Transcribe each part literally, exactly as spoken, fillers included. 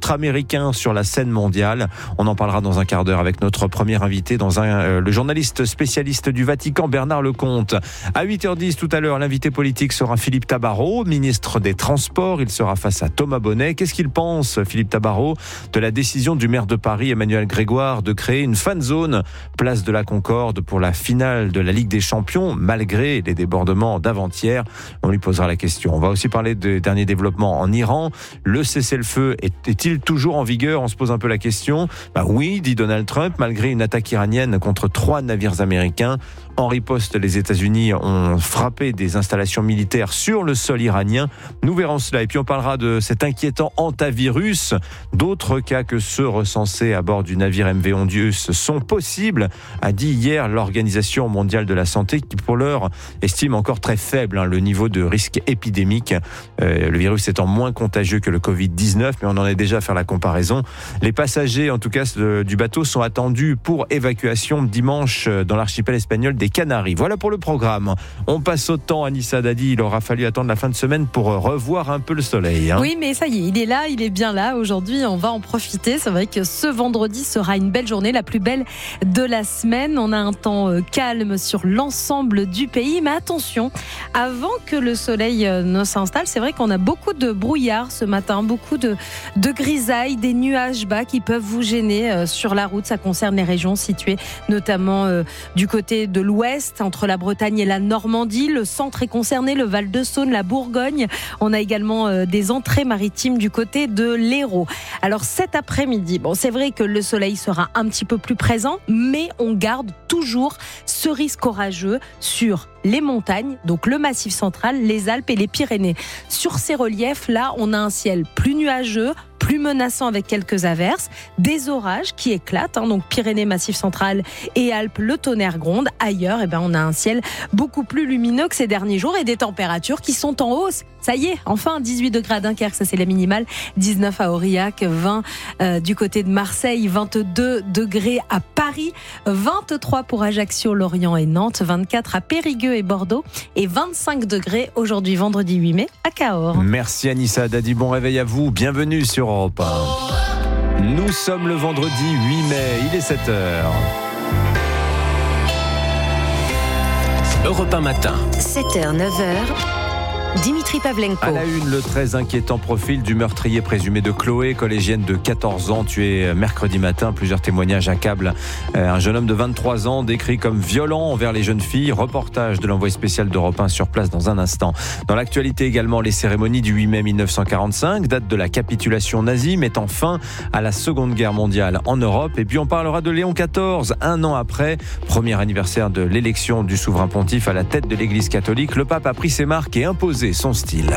autres Américains sur la scène mondiale. On en parlera dans un quart d'heure avec notre premier invité, dans un, euh, le journaliste spécialiste du Vatican, Bernard Lecomte. À huit heures dix tout à l'heure, l'invité politique sera Philippe Tabarot, ministre des Transports. Il sera face à Thomas Bonnet. Qu'est-ce qu'il pense, Philippe Tabarot, de la décision du maire de Paris, Emmanuel Grégoire, de créer une fan zone place de la Concorde pour la finale de la Ligue des Champions, malgré les débordements d'avant-hier? On lui posera la question. On va aussi parler des derniers développements en Iran. Le cessez-le-feu est-il toujours en vigueur? On se pose un peu la question. Bah oui, dit Donald Trump, malgré une attaque iranienne contre trois navires américains. En riposte, les États-Unis ont frappé des installations militaires sur le sol iranien. Nous verrons cela. Et puis on parlera de cet inquiétant hantavirus. D'autres cas que ceux recensés à bord du navire M V Ondius sont possibles, a dit hier l'Organisation mondiale de la santé, qui pour l'heure estime encore très faible hein, le niveau de risque épidémique. Euh, le virus étant moins contagieux que le covid dix-neuf, mais on en est déjà à faire la comparaison. Les passagers, en tout cas du bateau, sont attendus pour évacuation dimanche dans l'archipel espagnol des Canaries. Voilà pour le programme. On passe au temps, Anissa Dadi. Il aura fallu attendre la fin de semaine pour revoir un peu le soleil. Hein. Oui, mais ça y est, il est là, il est bien là. Aujourd'hui, on va en profiter. C'est vrai que ce vendredi sera une belle journée, la plus belle de la semaine. On a un temps calme sur l'ensemble du pays. Mais attention, avant que le soleil ne s'installe, c'est vrai qu'on a beaucoup de brouillard ce matin, beaucoup de, de grisailles, des nuages bas qui peuvent vous gêner sur la route. Ça concerne les régions situées notamment euh, du côté de l'ouest. Ouest, entre la Bretagne et la Normandie. Le centre est concerné, le Val-de-Saône, la Bourgogne. On a également euh, des entrées maritimes du côté de l'Hérault. Alors cet après-midi, bon, c'est vrai que le soleil sera un petit peu plus présent, mais on garde toujours ce risque orageux sur les montagnes, donc le Massif central, les Alpes et les Pyrénées. Sur ces reliefs-là, on a un ciel plus nuageux, plus menaçant avec quelques averses, des orages qui éclatent, hein, donc Pyrénées, Massif central et Alpes, le tonnerre gronde. Ailleurs, eh ben, on a un ciel beaucoup plus lumineux que ces derniers jours et des températures qui sont en hausse. Ça y est, enfin dix-huit degrés à Dunkerque, ça c'est la minimale, dix-neuf à Aurillac, vingt euh, du côté de Marseille, vingt-deux degrés à Paris, vingt-trois pour Ajaccio, Lorient et Nantes, vingt-quatre à Périgueux et Bordeaux et vingt-cinq degrés aujourd'hui vendredi huit mai à Cahors. Merci Anissa Dadi, bon réveil à vous, bienvenue sur Europe un. Nous sommes le vendredi huit mai, il est sept heures. Europe un matin. sept heures, neuf heures. Dimitri Pavlenko. À la une, le très inquiétant profil du meurtrier présumé de Chloé, collégienne de quatorze ans, tuée mercredi matin. Plusieurs témoignages accablent un jeune homme de vingt-trois ans, décrit comme violent envers les jeunes filles. Reportage de l'envoyé spécial d'Europe un sur place dans un instant. Dans l'actualité également, les cérémonies du huit mai mille neuf cent quarante-cinq, date de la capitulation nazie, mettant fin à la Seconde Guerre mondiale en Europe. Et puis on parlera de Léon quatorze, un an après, premier anniversaire de l'élection du souverain pontife à la tête de l'Église catholique. Le pape a pris ses marques et imposé son style.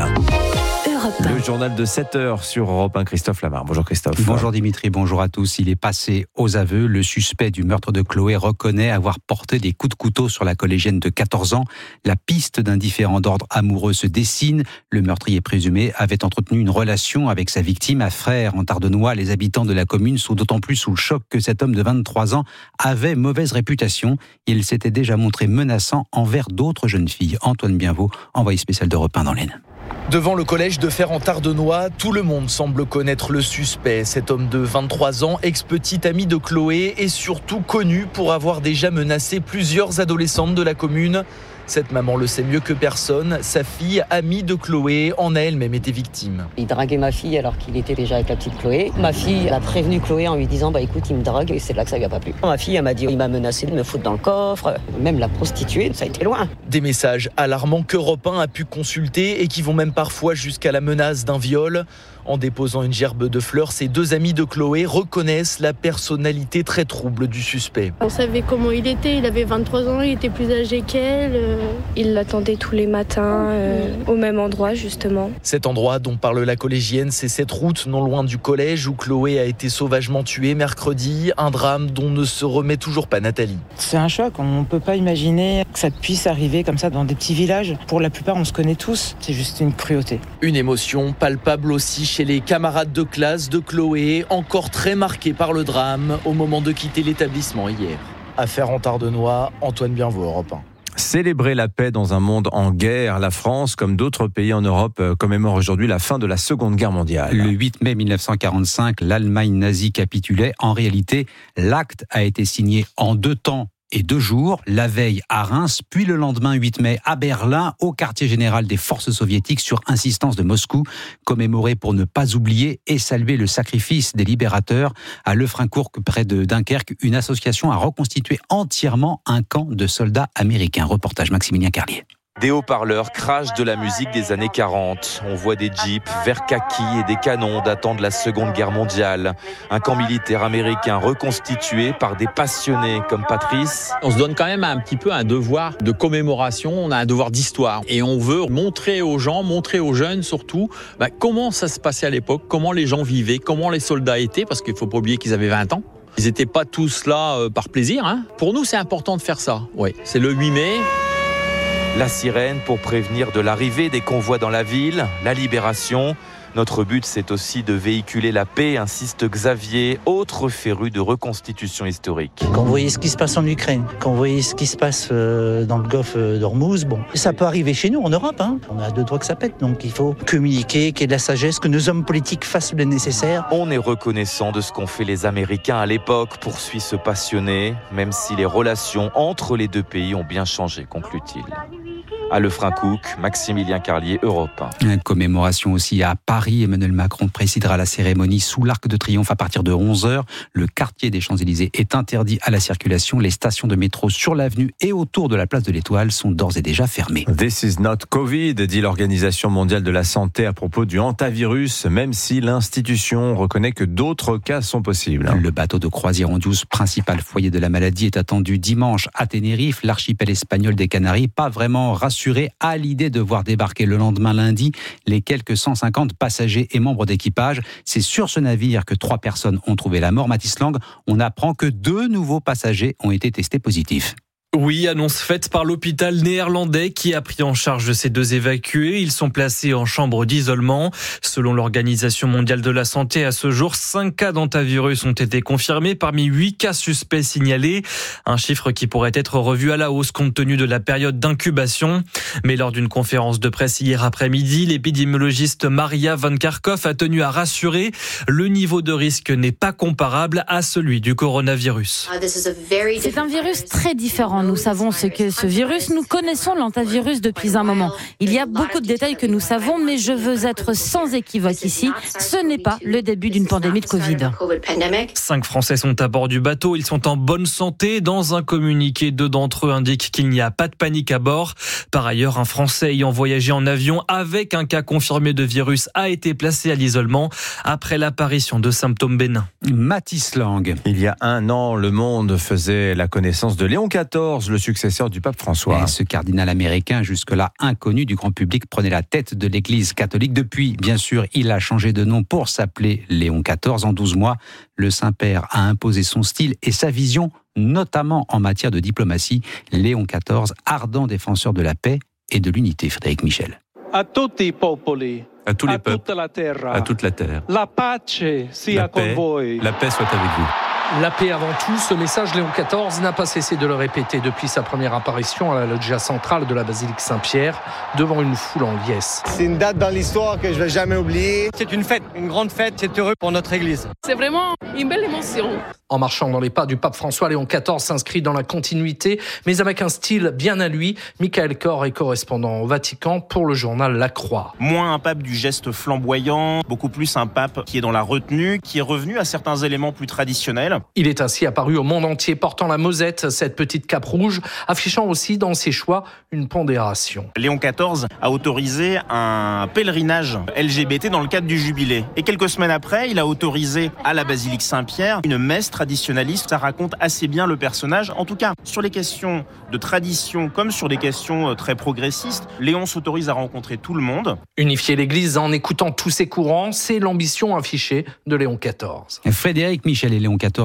Le journal de sept heures sur Europe un, Christophe Lamar. Bonjour Christophe. Bonjour Dimitri, bonjour à tous. Il est passé aux aveux. Le suspect du meurtre de Chloé reconnaît avoir porté des coups de couteau sur la collégienne de quatorze ans. La piste d'un différend d'ordre amoureux se dessine. Le meurtrier présumé avait entretenu une relation avec sa victime à Frères, en Tardenois. Les habitants de la commune sont d'autant plus sous le choc que cet homme de vingt-trois ans avait mauvaise réputation. Il s'était déjà montré menaçant envers d'autres jeunes filles. Antoine Bienvaux, envoyé spécial d'Europe un dans l'Aisne. Devant le collège de Fer-en-Tardenois, tout le monde semble connaître le suspect. Cet homme de vingt-trois ans, ex-petit ami de Chloé, est surtout connu pour avoir déjà menacé plusieurs adolescentes de la commune. Cette maman le sait mieux que personne. Sa fille, amie de Chloé, en a elle-même été victime. Il draguait ma fille alors qu'il était déjà avec la petite Chloé. Ma fille a prévenu Chloé en lui disant bah écoute, il me drague, et c'est là que ça lui a pas plu. Ma fille, elle m'a dit il m'a menacé de me foutre dans le coffre. Même la prostituée, ça a été loin. Des messages alarmants qu'Europe un a pu consulter et qui vont même parfois jusqu'à la menace d'un viol. En déposant une gerbe de fleurs, ces deux amis de Chloé reconnaissent la personnalité très trouble du suspect. On savait comment il était, il avait vingt-trois ans, il était plus âgé qu'elle. Il l'attendait tous les matins, euh, au même endroit justement. Cet endroit dont parle la collégienne, c'est cette route non loin du collège où Chloé a été sauvagement tuée mercredi. Un drame dont ne se remet toujours pas Nathalie. C'est un choc, on ne peut pas imaginer que ça puisse arriver comme ça dans des petits villages. Pour la plupart, on se connaît tous, c'est juste une cruauté. Une émotion palpable aussi chez les camarades de classe de Chloé, encore très marqués par le drame au moment de quitter l'établissement hier. Affaire en Tardenois, Antoine Bienvaux, Europe un. Célébrer la paix dans un monde en guerre, la France, comme d'autres pays en Europe, commémore aujourd'hui la fin de la Seconde Guerre mondiale. Le huit mai mille neuf cent quarante-cinq, l'Allemagne nazie capitulait. En réalité, l'acte a été signé en deux temps et deux jours, la veille à Reims, puis le lendemain huit mai à Berlin, au quartier général des forces soviétiques sur insistance de Moscou, commémoré pour ne pas oublier et saluer le sacrifice des libérateurs. À Lefraincourt, près de Dunkerque, une association a reconstitué entièrement un camp de soldats américains. Reportage Maximilien Carlier. Des haut-parleurs crachent de la musique des années quarante. On voit des jeeps verts kaki et des canons datant de la Seconde Guerre mondiale. Un camp militaire américain reconstitué par des passionnés comme Patrice. On se donne quand même un petit peu un devoir de commémoration, on a un devoir d'histoire. Et on veut montrer aux gens, montrer aux jeunes surtout, bah, comment ça se passait à l'époque, comment les gens vivaient, comment les soldats étaient, parce qu'il ne faut pas oublier qu'ils avaient vingt ans. Ils n'étaient pas tous là euh, par plaisir. Hein. Pour nous, c'est important de faire ça. Ouais, c'est le huit mai. La sirène pour prévenir de l'arrivée des convois dans la ville, la libération. Notre but, c'est aussi de véhiculer la paix, insiste Xavier, autre féru de reconstitution historique. Quand vous voyez ce qui se passe en Ukraine, quand vous voyez ce qui se passe dans le golfe d'Ormuz, bon, ça peut arriver chez nous en Europe. Hein. On a deux doigts que ça pète, donc il faut communiquer, qu'il y ait de la sagesse, que nos hommes politiques fassent le nécessaire. On est reconnaissant de ce qu'ont fait les Américains à l'époque, poursuit ce passionné, même si les relations entre les deux pays ont bien changé, conclut-il. À Lefraincourt, Maximilien Carlier, Europe un. Une commémoration aussi à Paris. Emmanuel Macron présidera la cérémonie sous l'Arc de Triomphe à partir de onze heures. Le quartier des Champs-Élysées est interdit à la circulation. Les stations de métro sur l'avenue et autour de la place de l'Étoile sont d'ores et déjà fermées. This is not Covid, dit l'Organisation mondiale de la santé à propos du hantavirus, même si l'institution reconnaît que d'autres cas sont possibles. Le bateau de croisière Andouze, principal foyer de la maladie, est attendu dimanche à Tenerife. L'archipel espagnol des Canaries, pas vraiment rassuré à l'idée de voir débarquer le lendemain lundi les quelques cent cinquante passagers et membres d'équipage. C'est sur ce navire que trois personnes ont trouvé la mort. Mathis Lang, on apprend que deux nouveaux passagers ont été testés positifs. Oui, annonce faite par l'hôpital néerlandais qui a pris en charge ces deux évacués. Ils sont placés en chambre d'isolement. Selon l'Organisation mondiale de la santé, à ce jour, cinq cas d'hantavirus ont été confirmés parmi huit cas suspects signalés. Un chiffre qui pourrait être revu à la hausse compte tenu de la période d'incubation. Mais lors d'une conférence de presse hier après-midi, l'épidémiologiste Maria Van Kerkhove a tenu à rassurer. Le niveau de risque n'est pas comparable à celui du coronavirus. C'est un virus très différent. Nous savons ce qu'est ce virus. Nous connaissons l'hantavirus depuis un moment. Il y a beaucoup de détails que nous savons, mais je veux être sans équivoque ici. Ce n'est pas le début d'une pandémie de Covid. Cinq Français sont à bord du bateau. Ils sont en bonne santé. Dans un communiqué, deux d'entre eux indiquent qu'il n'y a pas de panique à bord. Par ailleurs, un Français ayant voyagé en avion avec un cas confirmé de virus a été placé à l'isolement après l'apparition de symptômes bénins. Mathis Lang. Il y a un an, le monde faisait la connaissance de Léon quatorze, le successeur du pape François. Et ce cardinal américain, jusque-là inconnu du grand public, prenait la tête de l'Église catholique. Depuis, bien sûr, il a changé de nom pour s'appeler Léon quatorze. En douze mois, le Saint-Père a imposé son style et sa vision, notamment en matière de diplomatie. Léon quatorze, ardent défenseur de la paix et de l'unité. Frédéric Michel. A tutti i popoli, à tous les a peuples, tutta la terra, à toute la terre. La pace sia la paix, con voi. La paix soit avec vous. La paix avant tout, ce message, Léon quatorze n'a pas cessé de le répéter depuis sa première apparition à la loggia centrale de la basilique Saint-Pierre, devant une foule en liesse. C'est une date dans l'histoire que je ne vais jamais oublier. C'est une fête, une grande fête, c'est heureux pour notre Église. C'est vraiment une belle émotion. En marchant dans les pas du pape François, Léon quatorze s'inscrit dans la continuité, mais avec un style bien à lui. Michael Corr est correspondant au Vatican pour le journal La Croix. Moins un pape du geste flamboyant, beaucoup plus un pape qui est dans la retenue, qui est revenu à certains éléments plus traditionnels. Il est ainsi apparu au monde entier portant la mosette, cette petite cape rouge, affichant aussi dans ses choix une pondération. Léon quatorze a autorisé un pèlerinage L G B T dans le cadre du jubilé. Et quelques semaines après, il a autorisé à la basilique Saint-Pierre une messe traditionnaliste. Ça raconte assez bien le personnage. En tout cas, sur les questions de tradition comme sur des questions très progressistes, Léon s'autorise à rencontrer tout le monde. Unifier l'Église en écoutant tous ses courants, c'est l'ambition affichée de Léon quatorze. Frédéric Michel et Léon quatorze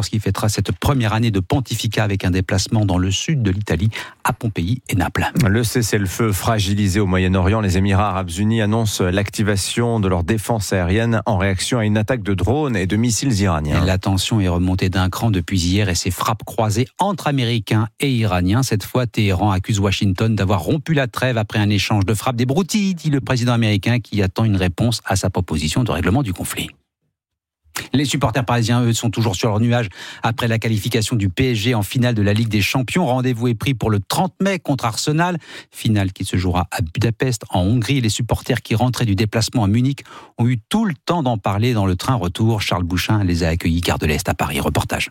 lorsqu'il fêtera cette première année de pontificat avec un déplacement dans le sud de l'Italie, à Pompéi et Naples. Le cessez-le-feu fragilisé au Moyen-Orient, les Émirats arabes unis annoncent l'activation de leur défense aérienne en réaction à une attaque de drones et de missiles iraniens. La tension est remontée d'un cran depuis hier et ces frappes croisées entre Américains et Iraniens. Cette fois, Téhéran accuse Washington d'avoir rompu la trêve après un échange de frappes. Des broutilles, dit le président américain qui attend une réponse à sa proposition de règlement du conflit. Les supporters parisiens, eux, sont toujours sur leur nuage après la qualification du P S G en finale de la Ligue des Champions. Rendez-vous est pris pour le trente mai contre Arsenal. Finale qui se jouera à Budapest, en Hongrie. Les supporters qui rentraient du déplacement à Munich ont eu tout le temps d'en parler dans le train retour. Charles Bouchin les a accueillis gare de l'Est à Paris. Reportage.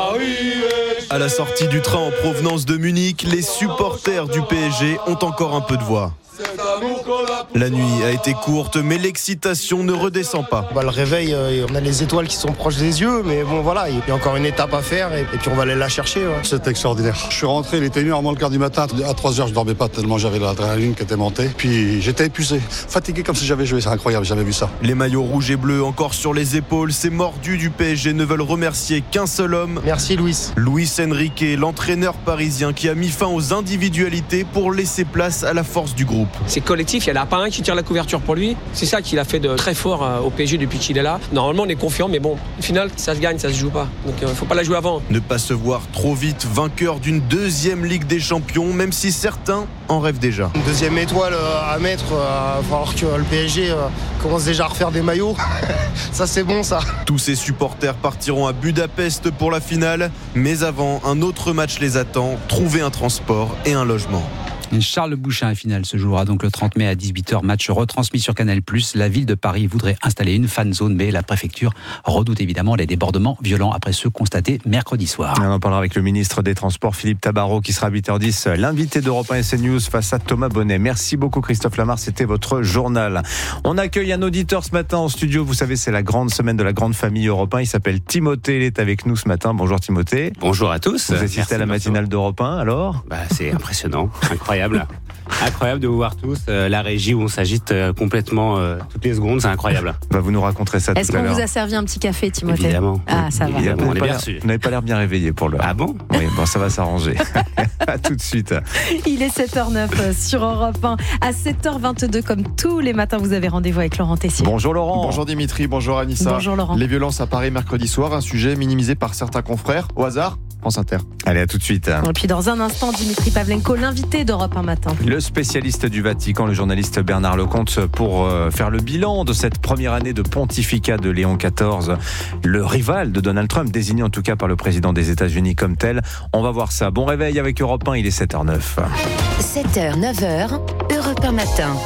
À la sortie du train en provenance de Munich, les supporters du P S G ont encore un peu de voix. La nuit a été courte, mais l'excitation ne redescend pas. Bah, le réveil, euh, on a les étoiles qui sont proches des yeux, mais bon voilà, il y a encore une étape à faire et, et puis on va aller la chercher. Ouais. C'était extraordinaire. Je suis rentré, il était une heure moins le quart du matin. À trois heures, je dormais pas tellement j'avais l'adrénaline qui était montée. Puis j'étais épuisé, fatigué comme si j'avais joué. C'est incroyable, j'avais vu ça. Les maillots rouges et bleus encore sur les épaules. Ces mordus du P S G ne veulent remercier qu'un seul homme. Merci Luis. Luis Enrique, l'entraîneur parisien qui a mis fin aux individualités pour laisser place à la force du groupe. C'est collectif, il n'y en a pas un qui tire la couverture pour lui. C'est ça qu'il a fait de très fort au P S G depuis qu'il est là. Normalement, on est confiant, mais bon, au final, ça se gagne, ça se joue pas. Donc, il euh, ne faut pas la jouer avant. Ne pas se voir trop vite vainqueur d'une deuxième Ligue des Champions, même si certains en rêvent déjà. Une deuxième étoile à mettre, il va falloir que le P S G euh, commence déjà à refaire des maillots. Ça, c'est bon, ça. Tous ces supporters partiront à Budapest pour la finale, mais avant, un autre match les attend, trouver un transport et un logement. Charles Bouchin, à finale, se jouera donc le trente mai à dix-huit heures, match retransmis sur Canal plus. La ville de Paris voudrait installer une fan zone, mais la préfecture redoute évidemment les débordements violents après ceux constatés mercredi soir. On en parlera avec le ministre des Transports, Philippe Tabarot, qui sera à huit heures dix, l'invité d'Europe un S N News face à Thomas Bonnet. Merci beaucoup Christophe Lamar, c'était votre journal. On accueille un auditeur ce matin en studio, vous savez c'est la grande semaine de la grande famille Europe un, il s'appelle Timothée, il est avec nous ce matin. Bonjour Timothée. Bonjour à tous. Vous assistez à la matinale d'Europe un alors ? Bah, c'est impressionnant, incroyable. Incroyable de vous voir tous. Euh, la régie où on s'agite euh, complètement euh, toutes les secondes, c'est incroyable. Bah, vous nous raconterez ça Est-ce tout à l'heure. Est-ce qu'on vous a servi un petit café, Timothée ? Évidemment. Ah, ça va. Évidemment, vous on est n'avez bien pas, reçus. vous n'avez pas l'air bien réveillé pour l'heure. Ah bon ? Oui, bon, ça va s'arranger. À tout de suite. Il est sept heures neuf sur Europe un. À sept heures vingt-deux, comme tous les matins, vous avez rendez-vous avec Laurent Tessier. Bonjour Laurent. Bonjour Dimitri, bonjour Anissa. Bonjour Laurent. Les violences à Paris mercredi soir, un sujet minimisé par certains confrères. Au hasard, France Inter. Allez, à tout de suite. Et puis dans un instant, Dimitri Pavlenko, l'invité d'Europe un matin. Le spécialiste du Vatican, le journaliste Bernard Lecomte, pour euh, faire le bilan de cette première année de pontificat de Léon quatorze, le rival de Donald Trump, désigné en tout cas par le président des États-Unis comme tel. On va voir ça. Bon réveil avec Europe un, il est sept heures neuf. sept heures, neuf heures, Europe un matin.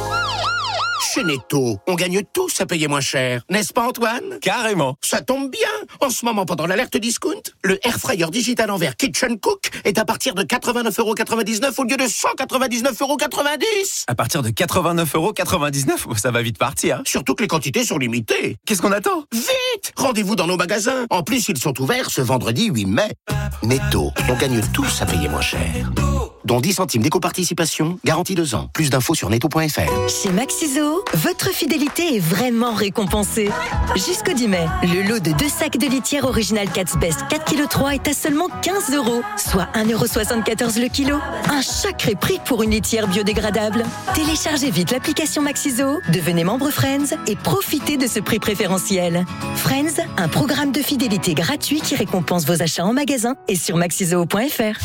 Chez Netto, on gagne tous à payer moins cher, n'est-ce pas Antoine ? Carrément. Ça tombe bien. En ce moment, pendant l'alerte discount, le Air Fryer digital en verre Kitchen Cook est à partir de quatre-vingt-neuf euros quatre-vingt-dix-neuf au lieu de cent quatre-vingt-dix-neuf euros quatre-vingt-dix. À partir de quatre-vingt-neuf euros quatre-vingt-dix-neuf, ça va vite partir. Surtout que les quantités sont limitées. Qu'est-ce qu'on attend ? Vite ! Rendez-vous dans nos magasins. En plus, ils sont ouverts ce vendredi huit mai. Netto, on gagne tous à payer moins cher. Dont dix centimes d'éco-participation, garantie deux ans. Plus d'infos sur netto point f r. Chez Maxiso, votre fidélité est vraiment récompensée. Jusqu'au dix mai, le lot de deux sacs de litière original Cat's Best quatre virgule trois kilos est à seulement quinze euros, soit un euro soixante-quatorze le kilo. Un sacré prix pour une litière biodégradable. Téléchargez vite l'application Maxiso, devenez membre Friends et profitez de ce prix préférentiel. Friends, un programme de fidélité gratuit qui récompense vos achats en magasin et sur maxiso point f r.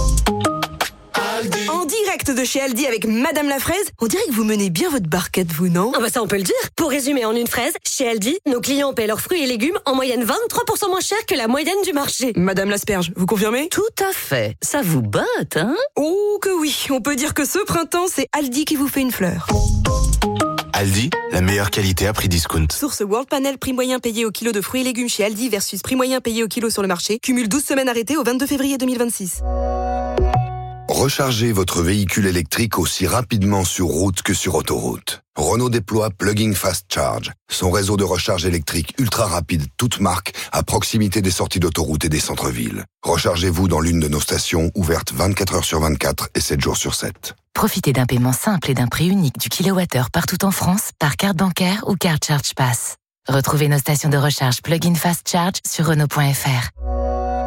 En direct de chez Aldi avec Madame la Fraise, on dirait que vous menez bien votre barquette, vous, non ? Ah bah ça on peut le dire. Pour résumer en une phrase, chez Aldi, nos clients paient leurs fruits et légumes en moyenne vingt-trois pour cent moins cher que la moyenne du marché. Madame l'asperge, vous confirmez ? Tout à fait. Ça vous botte, hein ? Oh que oui, on peut dire que ce printemps, c'est Aldi qui vous fait une fleur. Aldi, la meilleure qualité à prix discount. Source World Panel, prix moyen payé au kilo de fruits et légumes chez Aldi versus prix moyen payé au kilo sur le marché. Cumule douze semaines arrêtées au vingt-deux février deux mille vingt-six. Rechargez votre véhicule électrique aussi rapidement sur route que sur autoroute. Renault déploie Plug-in Fast Charge, son réseau de recharge électrique ultra rapide, toute marque, à proximité des sorties d'autoroute et des centres-villes. Rechargez-vous dans l'une de nos stations, ouvertes vingt-quatre heures sur vingt-quatre et sept jours sur sept. Profitez d'un paiement simple et d'un prix unique du kilowattheure partout en France, par carte bancaire ou carte Charge Pass. Retrouvez nos stations de recharge Plug-in Fast Charge sur Renault point f r.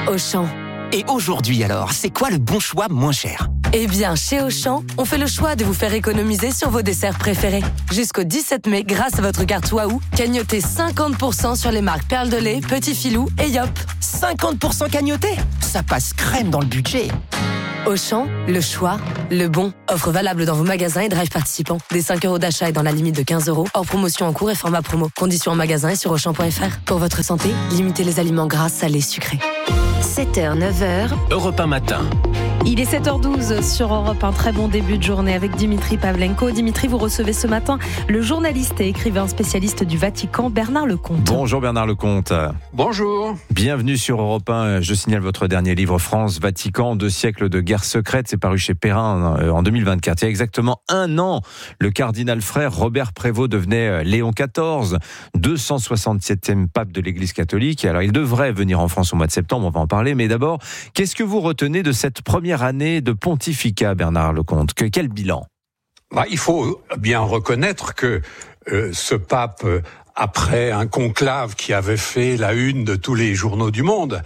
Auchan. Et aujourd'hui alors, c'est quoi le bon choix moins cher ? Eh bien, chez Auchan, on fait le choix de vous faire économiser sur vos desserts préférés. Jusqu'au dix-sept mai, grâce à votre carte Waouh, cagnotez cinquante pour cent sur les marques Perle de lait, Petit Filou et Yop. cinquante pour cent cagnoté ? Ça passe crème dans le budget. Auchan, le choix, le bon. Offre valable dans vos magasins et drive participants. Des cinq euros d'achat et dans la limite de quinze euros. Hors promotion en cours et format promo. Conditions en magasin et sur auchan point f r. Pour votre santé, limitez les aliments gras, salés, sucrés. sept heures, neuf heures. Europe un matin. Il est sept heures douze sur Europe, un très bon début de journée avec Dimitri Pavlenko. Dimitri, vous recevez ce matin le journaliste et écrivain spécialiste du Vatican, Bernard Lecomte. Bonjour Bernard Lecomte. Bonjour. Bienvenue sur Europe un. Je signale votre dernier livre, France, Vatican, deux siècles de guerre secrète. C'est paru chez Perrin en deux mille vingt-quatre. Il y a exactement un an, le cardinal frère Robert Prévost devenait Léon quatorze, deux cent soixante-septième pape de l'Église catholique. Alors il devrait venir en France au mois de septembre, on va en parler. Mais d'abord, qu'est-ce que vous retenez de cette première année de pontificat, Bernard Lecomte? Que, quel bilan? Bah, il faut bien reconnaître que euh, ce pape, euh, après un conclave qui avait fait la une de tous les journaux du monde,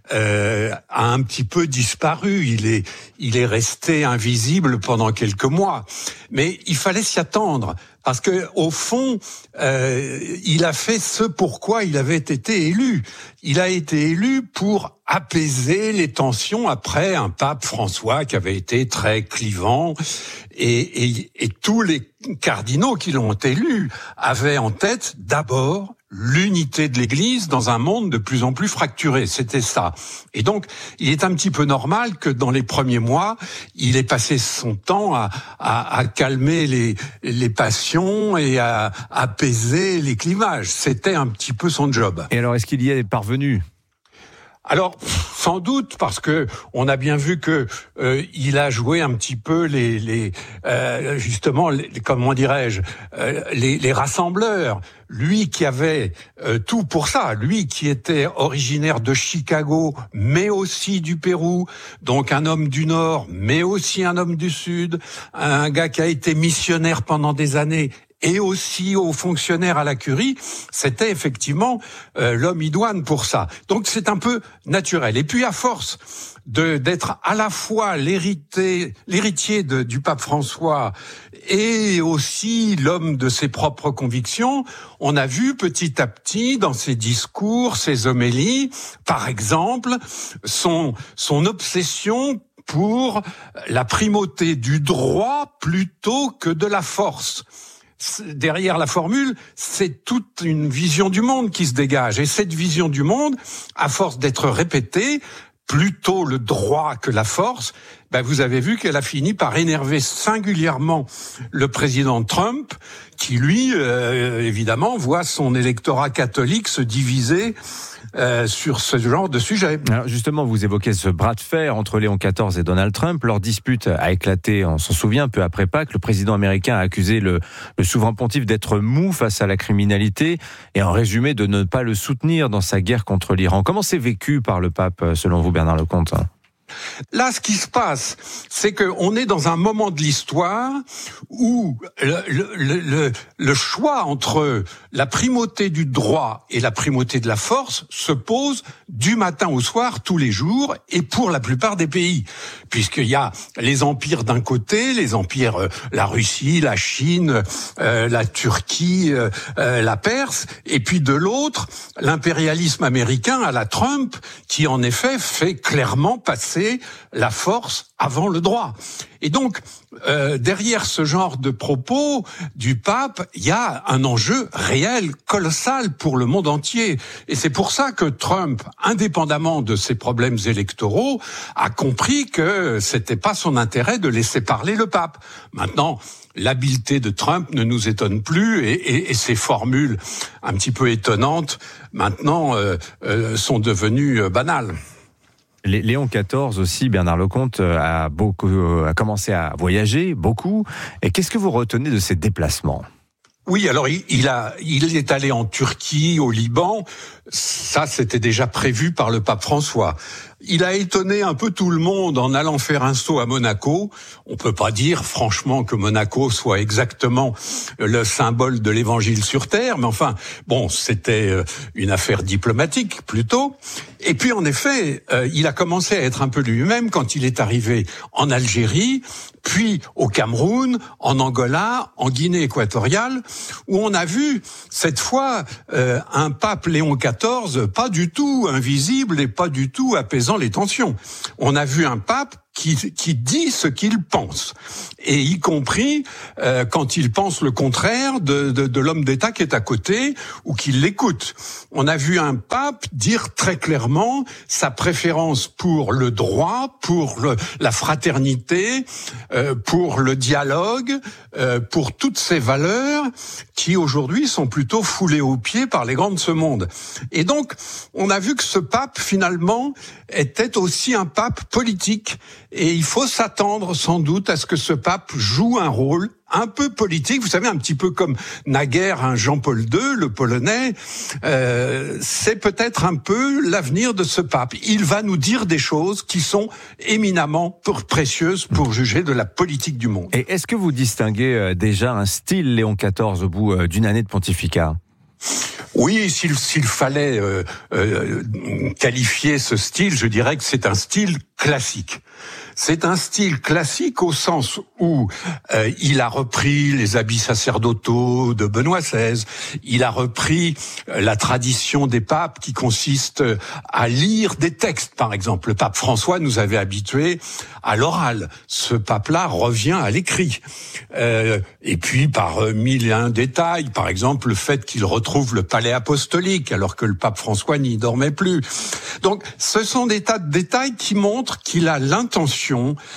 euh, a un petit peu disparu. Il est, il est resté invisible pendant quelques mois. Mais il fallait s'y attendre. Parce que, au fond, euh, il a fait ce pourquoi il avait été élu. Il a été élu pour apaiser les tensions après un pape François qui avait été très clivant. Et, et, et tous les cardinaux qui l'ont élu avaient en tête d'abord l'unité de l'Église dans un monde de plus en plus fracturé. C'était ça. Et donc, il est un petit peu normal que dans les premiers mois, il ait passé son temps à, à, à calmer les, les passions et à apaiser les clivages. C'était un petit peu son job. Et alors, est-ce qu'il y est parvenu ? Alors, sans doute, parce que on a bien vu que euh, il a joué un petit peu les, les euh, justement, les, comment dirais-je, euh, les, les rassembleurs. Lui qui avait euh, tout pour ça, lui qui était originaire de Chicago, mais aussi du Pérou, donc un homme du Nord, mais aussi un homme du Sud, un gars qui a été missionnaire pendant des années, et aussi aux fonctionnaires à la curie, c'était effectivement euh, l'homme idoine pour ça. Donc c'est un peu naturel. Et puis à force de d'être à la fois l'hérité, l'héritier de, du pape François et aussi l'homme de ses propres convictions, on a vu petit à petit dans ses discours, ses homélies, par exemple, son son obsession pour la primauté du droit plutôt que de la force. Derrière la formule, c'est toute une vision du monde qui se dégage. Et cette vision du monde, à force d'être répétée, plutôt le droit que la force, ben vous avez vu qu'elle a fini par énerver singulièrement le président Trump, qui lui, euh, évidemment, voit son électorat catholique se diviser Euh, sur ce genre de sujet. Alors justement, vous évoquez ce bras de fer entre Léon quatorze et Donald Trump. Leur dispute a éclaté, on s'en souvient, peu après Pâques. Le président américain a accusé le, le souverain pontife d'être mou face à la criminalité et en résumé de ne pas le soutenir dans sa guerre contre l'Iran. Comment c'est vécu par le pape, selon vous, Bernard Lecomte ? Là, ce qui se passe, c'est qu'on est dans un moment de l'histoire où le, le, le, le choix entre la primauté du droit et la primauté de la force se pose du matin au soir, tous les jours, et pour la plupart des pays. Puisqu'il y a les empires d'un côté, les empires, euh, la Russie, la Chine, euh, la Turquie, euh, euh, la Perse, et puis de l'autre, l'impérialisme américain à la Trump, qui en effet fait clairement passer la force avant le droit. Et donc, euh, derrière ce genre de propos du pape, il y a un enjeu réel, colossal pour le monde entier. Et c'est pour ça que Trump, indépendamment de ses problèmes électoraux, a compris que c'était pas son intérêt de laisser parler le pape. Maintenant, l'habileté de Trump ne nous étonne plus et, et, et ses formules un petit peu étonnantes, maintenant, euh, euh, sont devenues euh, banales. Léon quatorze aussi, Bernard Lecomte, a, beaucoup, a commencé à voyager, beaucoup. Et qu'est-ce que vous retenez de ses déplacements ? Oui, alors il, il, a, il est allé en Turquie, au Liban. Ça, c'était déjà prévu par le pape François. Il a étonné un peu tout le monde en allant faire un saut à Monaco. On peut pas dire franchement que Monaco soit exactement le symbole de l'évangile sur terre, mais enfin, bon, c'était une affaire diplomatique plutôt. Et puis en effet, euh, il a commencé à être un peu lui-même quand il est arrivé en Algérie, puis au Cameroun, en Angola, en Guinée équatoriale, où on a vu cette fois euh, un pape Léon quatorze pas du tout invisible et pas du tout apaisant les tensions. On a vu un pape qui, qui dit ce qu'il pense, et y compris euh, quand il pense le contraire de, de, de l'homme d'État qui est à côté ou qui l'écoute. On a vu un pape dire très clairement sa préférence pour le droit, pour le, la fraternité, euh, pour le dialogue, euh, pour toutes ces valeurs qui aujourd'hui sont plutôt foulées aux pieds par les grands de ce monde. Et donc, on a vu que ce pape, finalement, était aussi un pape politique. Et il faut s'attendre sans doute à ce que ce pape joue un rôle un peu politique, vous savez, un petit peu comme naguère un Jean-Paul deux, le Polonais. Euh, c'est peut-être un peu l'avenir de ce pape. Il va nous dire des choses qui sont éminemment précieuses pour juger de la politique du monde. Et est-ce que vous distinguez déjà un style Léon quatorze au bout d'une année de pontificat ? Oui, s'il, s'il fallait euh, euh, qualifier ce style, je dirais que c'est un style classique. C'est un style classique au sens où euh, il a repris les habits sacerdotaux de Benoît seize, il a repris euh, la tradition des papes qui consiste à lire des textes, par exemple. Le pape François nous avait habitués à l'oral. Ce pape-là revient à l'écrit. Euh, et puis, par euh, mille et un détails, par exemple, le fait qu'il retrouve le palais apostolique, alors que le pape François n'y dormait plus. Donc, ce sont des tas de détails qui montrent qu'il a l'intention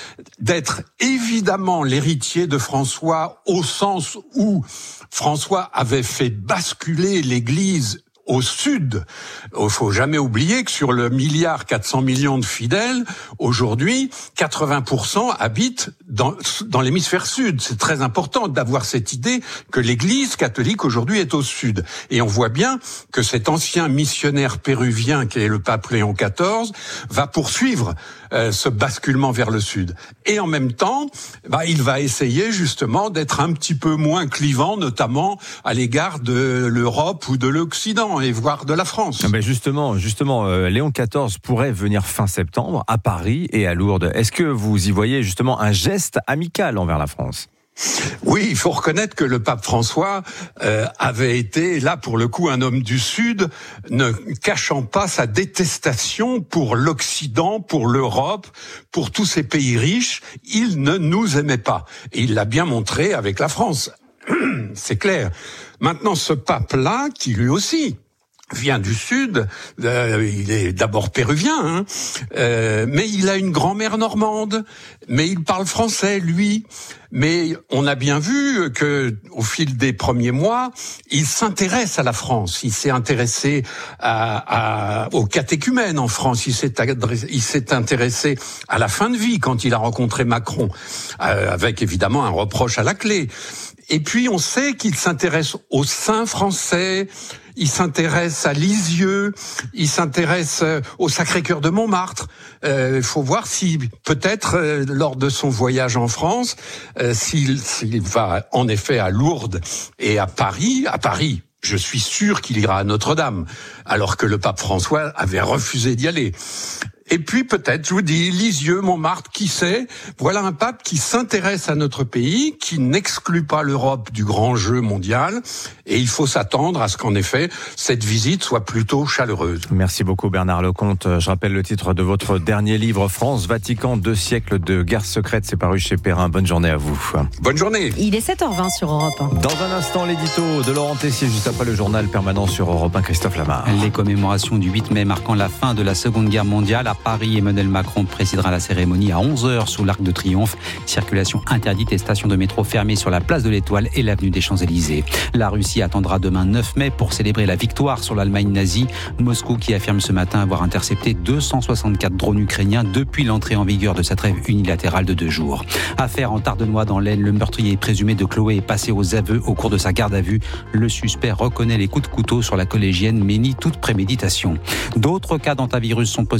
d'être évidemment l'héritier de François au sens où François avait fait basculer l'Église au sud. Il faut jamais oublier que sur le milliard quatre cents millions de fidèles, aujourd'hui, quatre-vingts pour cent habitent dans, dans l'hémisphère sud. C'est très important d'avoir cette idée que l'Église catholique aujourd'hui est au sud. Et on voit bien que cet ancien missionnaire péruvien qui est le pape Léon quatorze va poursuivre euh, ce basculement vers le sud. Et en même temps, bah, il va essayer justement d'être un petit peu moins clivant, notamment à l'égard de l'Europe ou de l'Occident, et voire de la France. Ben justement, justement, euh, Léon quatorze pourrait venir fin septembre à Paris et à Lourdes. Est-ce que vous y voyez justement un geste amical envers la France ? Oui, il faut reconnaître que le pape François euh, avait été, là pour le coup, un homme du Sud, ne cachant pas sa détestation pour l'Occident, pour l'Europe, pour tous ces pays riches. Il ne nous aimait pas. Et il l'a bien montré avec la France. C'est clair. Maintenant, ce pape-là, qui lui aussi vient du Sud, euh, il est d'abord péruvien, hein, euh, mais il a une grand-mère normande, mais il parle français, lui. Mais on a bien vu que, au fil des premiers mois, il s'intéresse à la France. Il s'est intéressé à, à, aux catéchumènes en France. Il s'est, adressé, il s'est intéressé à la fin de vie quand il a rencontré Macron, euh, avec évidemment un reproche à la clé. Et puis on sait qu'il s'intéresse aux saints français, il s'intéresse à Lisieux, il s'intéresse au Sacré-Cœur de Montmartre. Il euh, faut voir si peut-être euh, lors de son voyage en France, euh, s'il, s'il va en effet à Lourdes et à Paris, à Paris. Je suis sûr qu'il ira à Notre-Dame, alors que le pape François avait refusé d'y aller. Et puis peut-être, je vous dis, Lisieux, Montmartre, qui sait, voilà un pape qui s'intéresse à notre pays, qui n'exclut pas l'Europe du grand jeu mondial, et il faut s'attendre à ce qu'en effet, cette visite soit plutôt chaleureuse. Merci beaucoup Bernard Lecomte. Je rappelle le titre de votre dernier livre, France, Vatican, deux siècles de guerre secrète, c'est paru chez Perrin. Bonne journée à vous. Bonne journée. Il est sept heures vingt sur Europe un. Dans un instant, l'édito de Laurent Tessier, juste après le journal permanent sur Europe un, Christophe Lamar. Les commémorations du huit mai marquant la fin de la Seconde Guerre mondiale. À Paris, Emmanuel Macron présidera la cérémonie à onze heures sous l'Arc de Triomphe. Circulation interdite et station de métro fermée sur la place de l'Étoile et l'avenue des Champs-Élysées. La Russie attendra demain neuf mai pour célébrer la victoire sur l'Allemagne nazie. Moscou qui affirme ce matin avoir intercepté deux cent soixante-quatre drones ukrainiens depuis l'entrée en vigueur de sa trêve unilatérale de deux jours. Affaire en Tardenois dans l'Aisne, le meurtrier présumé de Chloé est passé aux aveux au cours de sa garde à vue. Le suspect reconnaît les coups de couteau sur la collégienne mais nie toute préméditation. D'autres cas d'antavirus sont possibles mais le risque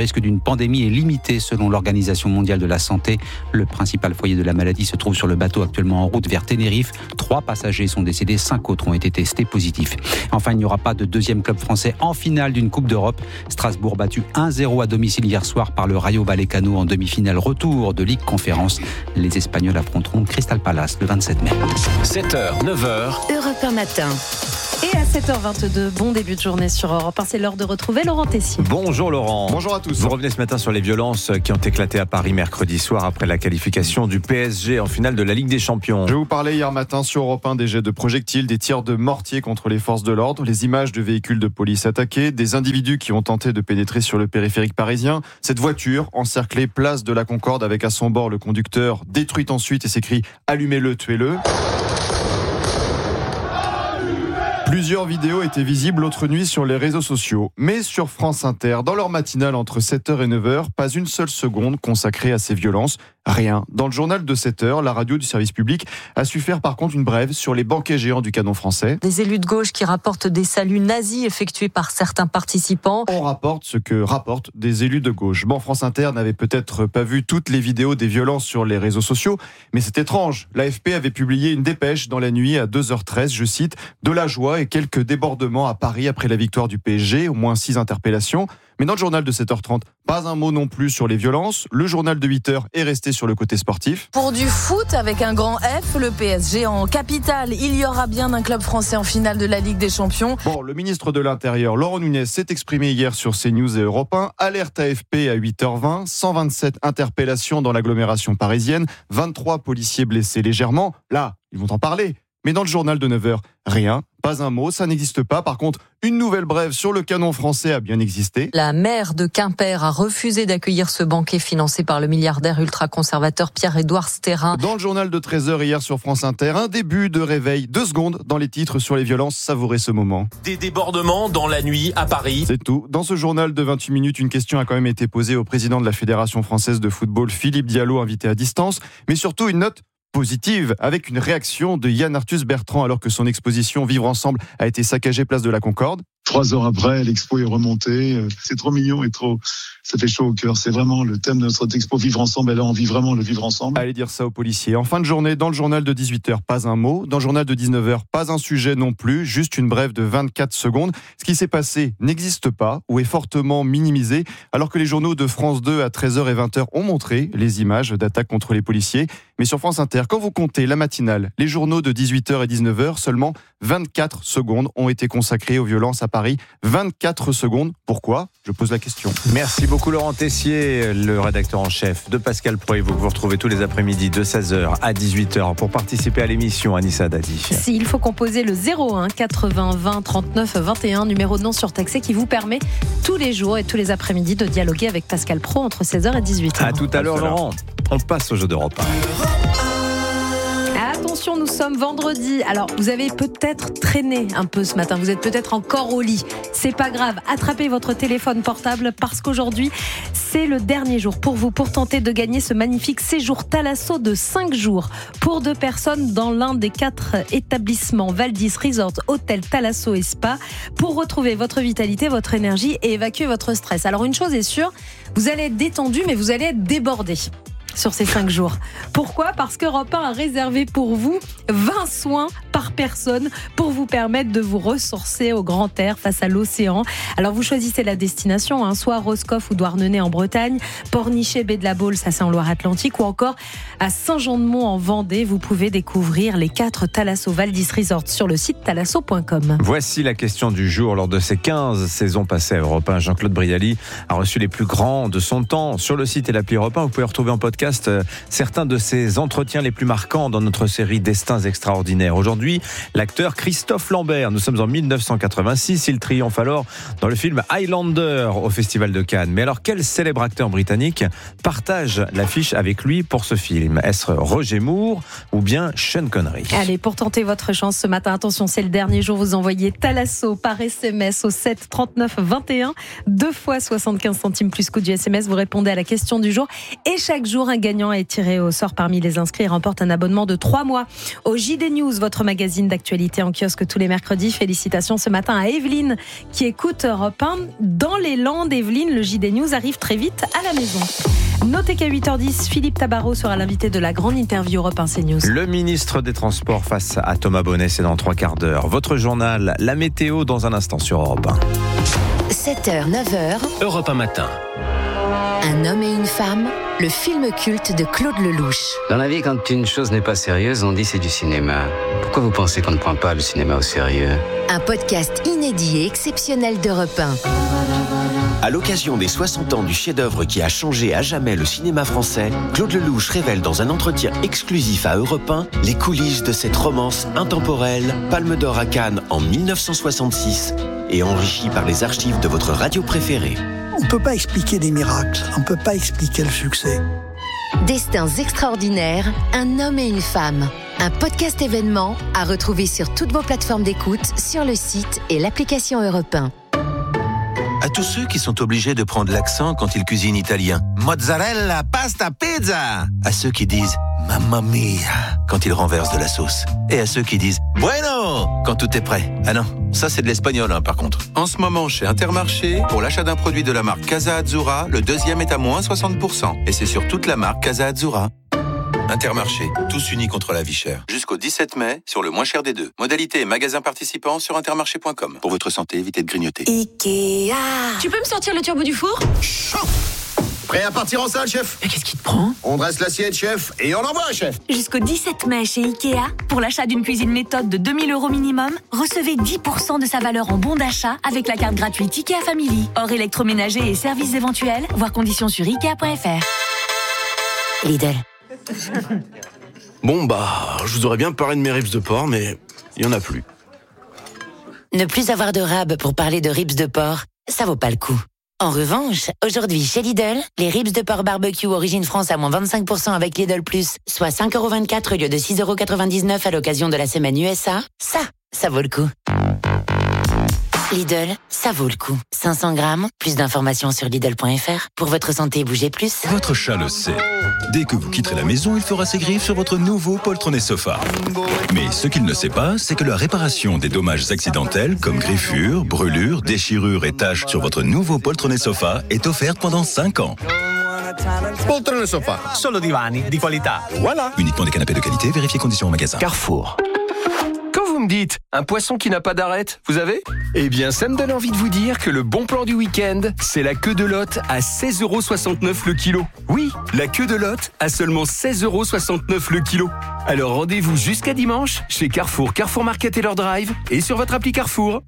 risque d'une pandémie est limité selon l'Organisation mondiale de la santé. Le principal foyer de la maladie se trouve sur le bateau actuellement en route vers Tenerife. Trois passagers sont décédés, cinq autres ont été testés positifs. Enfin, il n'y aura pas de deuxième club français en finale d'une Coupe d'Europe. Strasbourg battu un zéro à domicile hier soir par le Rayo Vallecano en demi-finale retour de Ligue Conférence. Les Espagnols affronteront Crystal Palace le vingt-sept mai. sept heures, neuf heures. Europe un matin. Et à sept heures vingt-deux, bon début de journée sur Europe un. C'est l'heure de retrouver Laurent Tessier. Bonjour Laurent. Bonjour à tous. Vous revenez ce matin sur les violences qui ont éclaté à Paris mercredi soir après la qualification du P S G en finale de la Ligue des Champions. Je vous parlais hier matin sur Europe un des jets de projectiles, des tirs de mortier contre les forces de l'ordre, les images de véhicules de police attaqués, des individus qui ont tenté de pénétrer sur le périphérique parisien. Cette voiture encerclée place de la Concorde avec à son bord le conducteur, détruite ensuite et s'écrit « Allumez-le, tuez-le ». Plusieurs vidéos étaient visibles l'autre nuit sur les réseaux sociaux. Mais sur France Inter, dans leur matinale entre sept heures et neuf heures, pas une seule seconde consacrée à ces violences. Rien. Dans le journal de sept heures, la radio du service public a su faire par contre une brève sur les banquets géants du canon français. Des élus de gauche qui rapportent des saluts nazis effectués par certains participants. On rapporte ce que rapportent des élus de gauche. Bon, France Inter n'avait peut-être pas vu toutes les vidéos des violences sur les réseaux sociaux, mais c'est étrange. L'A F P avait publié une dépêche dans la nuit à deux heures treize, je cite, « De la joie et quelques débordements à Paris après la victoire du P S G, au moins six interpellations ». Mais dans le journal de sept heures trente, pas un mot non plus sur les violences. Le journal de huit heures est resté sur le côté sportif. Pour du foot avec un grand F, le P S G en capitale. Il y aura bien un club français en finale de la Ligue des Champions. Bon, le ministre de l'Intérieur, Laurent Nunez, s'est exprimé hier sur CNews et Europe un. Alerte A F P à huit heures vingt, cent vingt-sept interpellations dans l'agglomération parisienne, vingt-trois policiers blessés légèrement. Là, ils vont en parler. Mais dans le journal de neuf heures, rien, pas un mot, ça n'existe pas. Par contre, une nouvelle brève sur le canon français a bien existé. La maire de Quimper a refusé d'accueillir ce banquet financé par le milliardaire ultra-conservateur Pierre-Édouard Stérin. Dans le journal de treize heures hier sur France Inter, un début de réveil, deux secondes dans les titres sur les violences, savourez ce moment. Des débordements dans la nuit à Paris. C'est tout. Dans ce journal de vingt-huit minutes, une question a quand même été posée au président de la Fédération française de football, Philippe Diallo, invité à distance, mais surtout une note positive, avec une réaction de Yann Arthus Bertrand alors que son exposition Vivre ensemble a été saccagée place de la Concorde. Trois heures après, l'expo est remontée. C'est trop mignon et trop, ça fait chaud au cœur. C'est vraiment le thème de notre expo Vivre ensemble. Et là, on vit vraiment le vivre ensemble. Allez dire ça aux policiers. En fin de journée, dans le journal de dix-huit heures, pas un mot. Dans le journal de dix-neuf heures, pas un sujet non plus. Juste une brève de vingt-quatre secondes. Ce qui s'est passé n'existe pas ou est fortement minimisé. Alors que les journaux de France deux à treize heures et vingt heures ont montré les images d'attaques contre les policiers. Mais sur France Inter, quand vous comptez la matinale, les journaux de dix-huit heures et dix-neuf heures, seulement vingt-quatre secondes ont été consacrées aux violences à Paris. vingt-quatre secondes. Pourquoi ? Je pose la question. Merci beaucoup Laurent Tessier, le rédacteur en chef de Pascal Pro. Vous vous retrouvez tous les après-midi de seize heures à dix-huit heures pour participer à l'émission. Anissa Dadi. Si, il faut composer le zéro un quatre-vingts vingt trente-neuf vingt et un, numéro de non surtaxé qui vous permet tous les jours et tous les après-midi de dialoguer avec Pascal Pro entre seize heures et dix-huit heures. À tout à l'heure Laurent. On passe au jeu d'Europe un. Attention, nous sommes vendredi. Alors, vous avez peut-être traîné un peu ce matin. Vous êtes peut-être encore au lit. C'est pas grave. Attrapez votre téléphone portable parce qu'aujourd'hui, c'est le dernier jour pour vous, pour tenter de gagner ce magnifique séjour Thalasso de cinq jours pour deux personnes dans l'un des quatre établissements Valdis Resort, Hôtel Thalasso et Spa pour retrouver votre vitalité, votre énergie et évacuer votre stress. Alors, une chose est sûre, vous allez être détendu, mais vous allez être débordé sur ces cinq jours. Pourquoi ? Parce qu'Europe un a réservé pour vous vingt soins par personne pour vous permettre de vous ressourcer au grand air face à l'océan. Alors vous choisissez la destination, hein, soit Roscoff ou Douarnenez en Bretagne, Pornichet, Baie de la Baule, ça c'est en Loire-Atlantique, ou encore à Saint-Jean-de-Mont en Vendée. Vous pouvez découvrir les quatre Thalasso Valdis Resort sur le site thalasso point com. Voici la question du jour. Lors de ses quinze saisons passées à Europe un, Jean-Claude Brialy a reçu les plus grands de son temps. Sur le site et l'appli Europe un, vous pouvez retrouver en podcast certains de ses entretiens les plus marquants dans notre série Destins extraordinaires. Aujourd'hui, l'acteur Christophe Lambert. Nous sommes en dix-neuf cent quatre-vingt-six. Il triomphe alors dans le film Highlander au Festival de Cannes. Mais alors, quel célèbre acteur britannique partage l'affiche avec lui pour ce film ? Est-ce Roger Moore ou bien Sean Connery ? Allez, pour tenter votre chance ce matin, attention, c'est le dernier jour. Vous envoyez Thalasso par S M S au sept trente-neuf vingt et un, deux fois soixante-quinze centimes plus coût du S M S. Vous répondez à la question du jour et chaque jour, un gagnant est tiré au sort parmi les inscrits et remporte un abonnement de trois mois au J D News, votre magazine d'actualité en kiosque tous les mercredis. Félicitations ce matin à Evelyne qui écoute Europe un. Dans les Landes, Evelyne, le J D News arrive très vite à la maison. Notez qu'à huit heures dix, Philippe Tabarot sera l'invité de la grande interview Europe un CNews. Le ministre des Transports face à Thomas Bonnet, c'est dans trois quarts d'heure. Votre journal, la météo dans un instant sur Europe un. sept heures, neuf heures. Europe un matin. Un homme et une femme, le film culte de Claude Lelouch. Dans la vie, quand une chose n'est pas sérieuse, on dit c'est du cinéma. Pourquoi vous pensez qu'on ne prend pas le cinéma au sérieux ? Un podcast inédit et exceptionnel d'Europe un. À l'occasion des soixante ans du chef-d'œuvre qui a changé à jamais le cinéma français, Claude Lelouch révèle dans un entretien exclusif à Europe un les coulisses de cette romance intemporelle, Palme d'Or à Cannes en dix-neuf cent soixante-six et enrichie par les archives de votre radio préférée. On ne peut pas expliquer des miracles, on ne peut pas expliquer le succès. Destins extraordinaires, un homme et une femme. Un podcast événement à retrouver sur toutes vos plateformes d'écoute, sur le site et l'application Europe un. À tous ceux qui sont obligés de prendre l'accent quand ils cuisinent italien. Mozzarella, pasta, pizza. À ceux qui disent mamma mia quand ils renversent de la sauce. Et à ceux qui disent bueno quand tout est prêt. Ah non, ça c'est de l'espagnol hein, par contre. En ce moment chez Intermarché, pour l'achat d'un produit de la marque Casa Azzurra, le deuxième est à moins soixante pour cent. Et c'est sur toute la marque Casa Azzurra. Intermarché, tous unis contre la vie chère. Jusqu'au dix-sept mai, sur le moins cher des deux. Modalité et magasins participants sur intermarché point com. Pour votre santé, évitez de grignoter. Ikea. Tu peux me sortir le turbo du four ? Prêt à partir en salle, chef ? Mais qu'est-ce qui te prend ? On dresse l'assiette, chef, et on envoie, chef. Jusqu'au dix-sept mai chez Ikea, pour l'achat d'une cuisine méthode de deux mille euros minimum, recevez dix pour cent de sa valeur en bon d'achat avec la carte gratuite Ikea Family. Hors électroménager et services éventuels, voir conditions sur ikea point f r. Lidl. Bon bah, je vous aurais bien parlé de mes ribs de porc, mais il y en a plus. Ne plus avoir de rab pour parler de ribs de porc, ça vaut pas le coup. En revanche, aujourd'hui chez Lidl, les ribs de porc barbecue origine France à moins vingt-cinq pour cent avec Lidl Plus, soit cinq euros vingt-quatre au lieu de six euros quatre-vingt-dix-neuf à l'occasion de la semaine U S A, ça, ça vaut le coup. Lidl, ça vaut le coup. cinq cents grammes, plus d'informations sur Lidl point f r. Pour votre santé, bougez plus. Votre chat le sait. Dès que vous quitterez la maison, il fera ses griffes sur votre nouveau poltronné sofa. Mais ce qu'il ne sait pas, c'est que la réparation des dommages accidentels, comme griffures, brûlures, déchirures et taches sur votre nouveau poltronné sofa est offerte pendant cinq ans. Poltrone sofa. Solo divani di qualità. Voilà. Uniquement des canapés de qualité, vérifiez conditions en magasin. Carrefour. Quand vous me dites un poisson qui n'a pas d'arête, vous avez ? Eh bien, ça me donne envie de vous dire que le bon plan du week-end, c'est la queue de lotte à seize euros soixante-neuf le kilo. Oui, la queue de lotte à seulement seize euros soixante-neuf le kilo. Alors rendez-vous jusqu'à dimanche chez Carrefour, Carrefour Market et leur drive et sur votre appli Carrefour.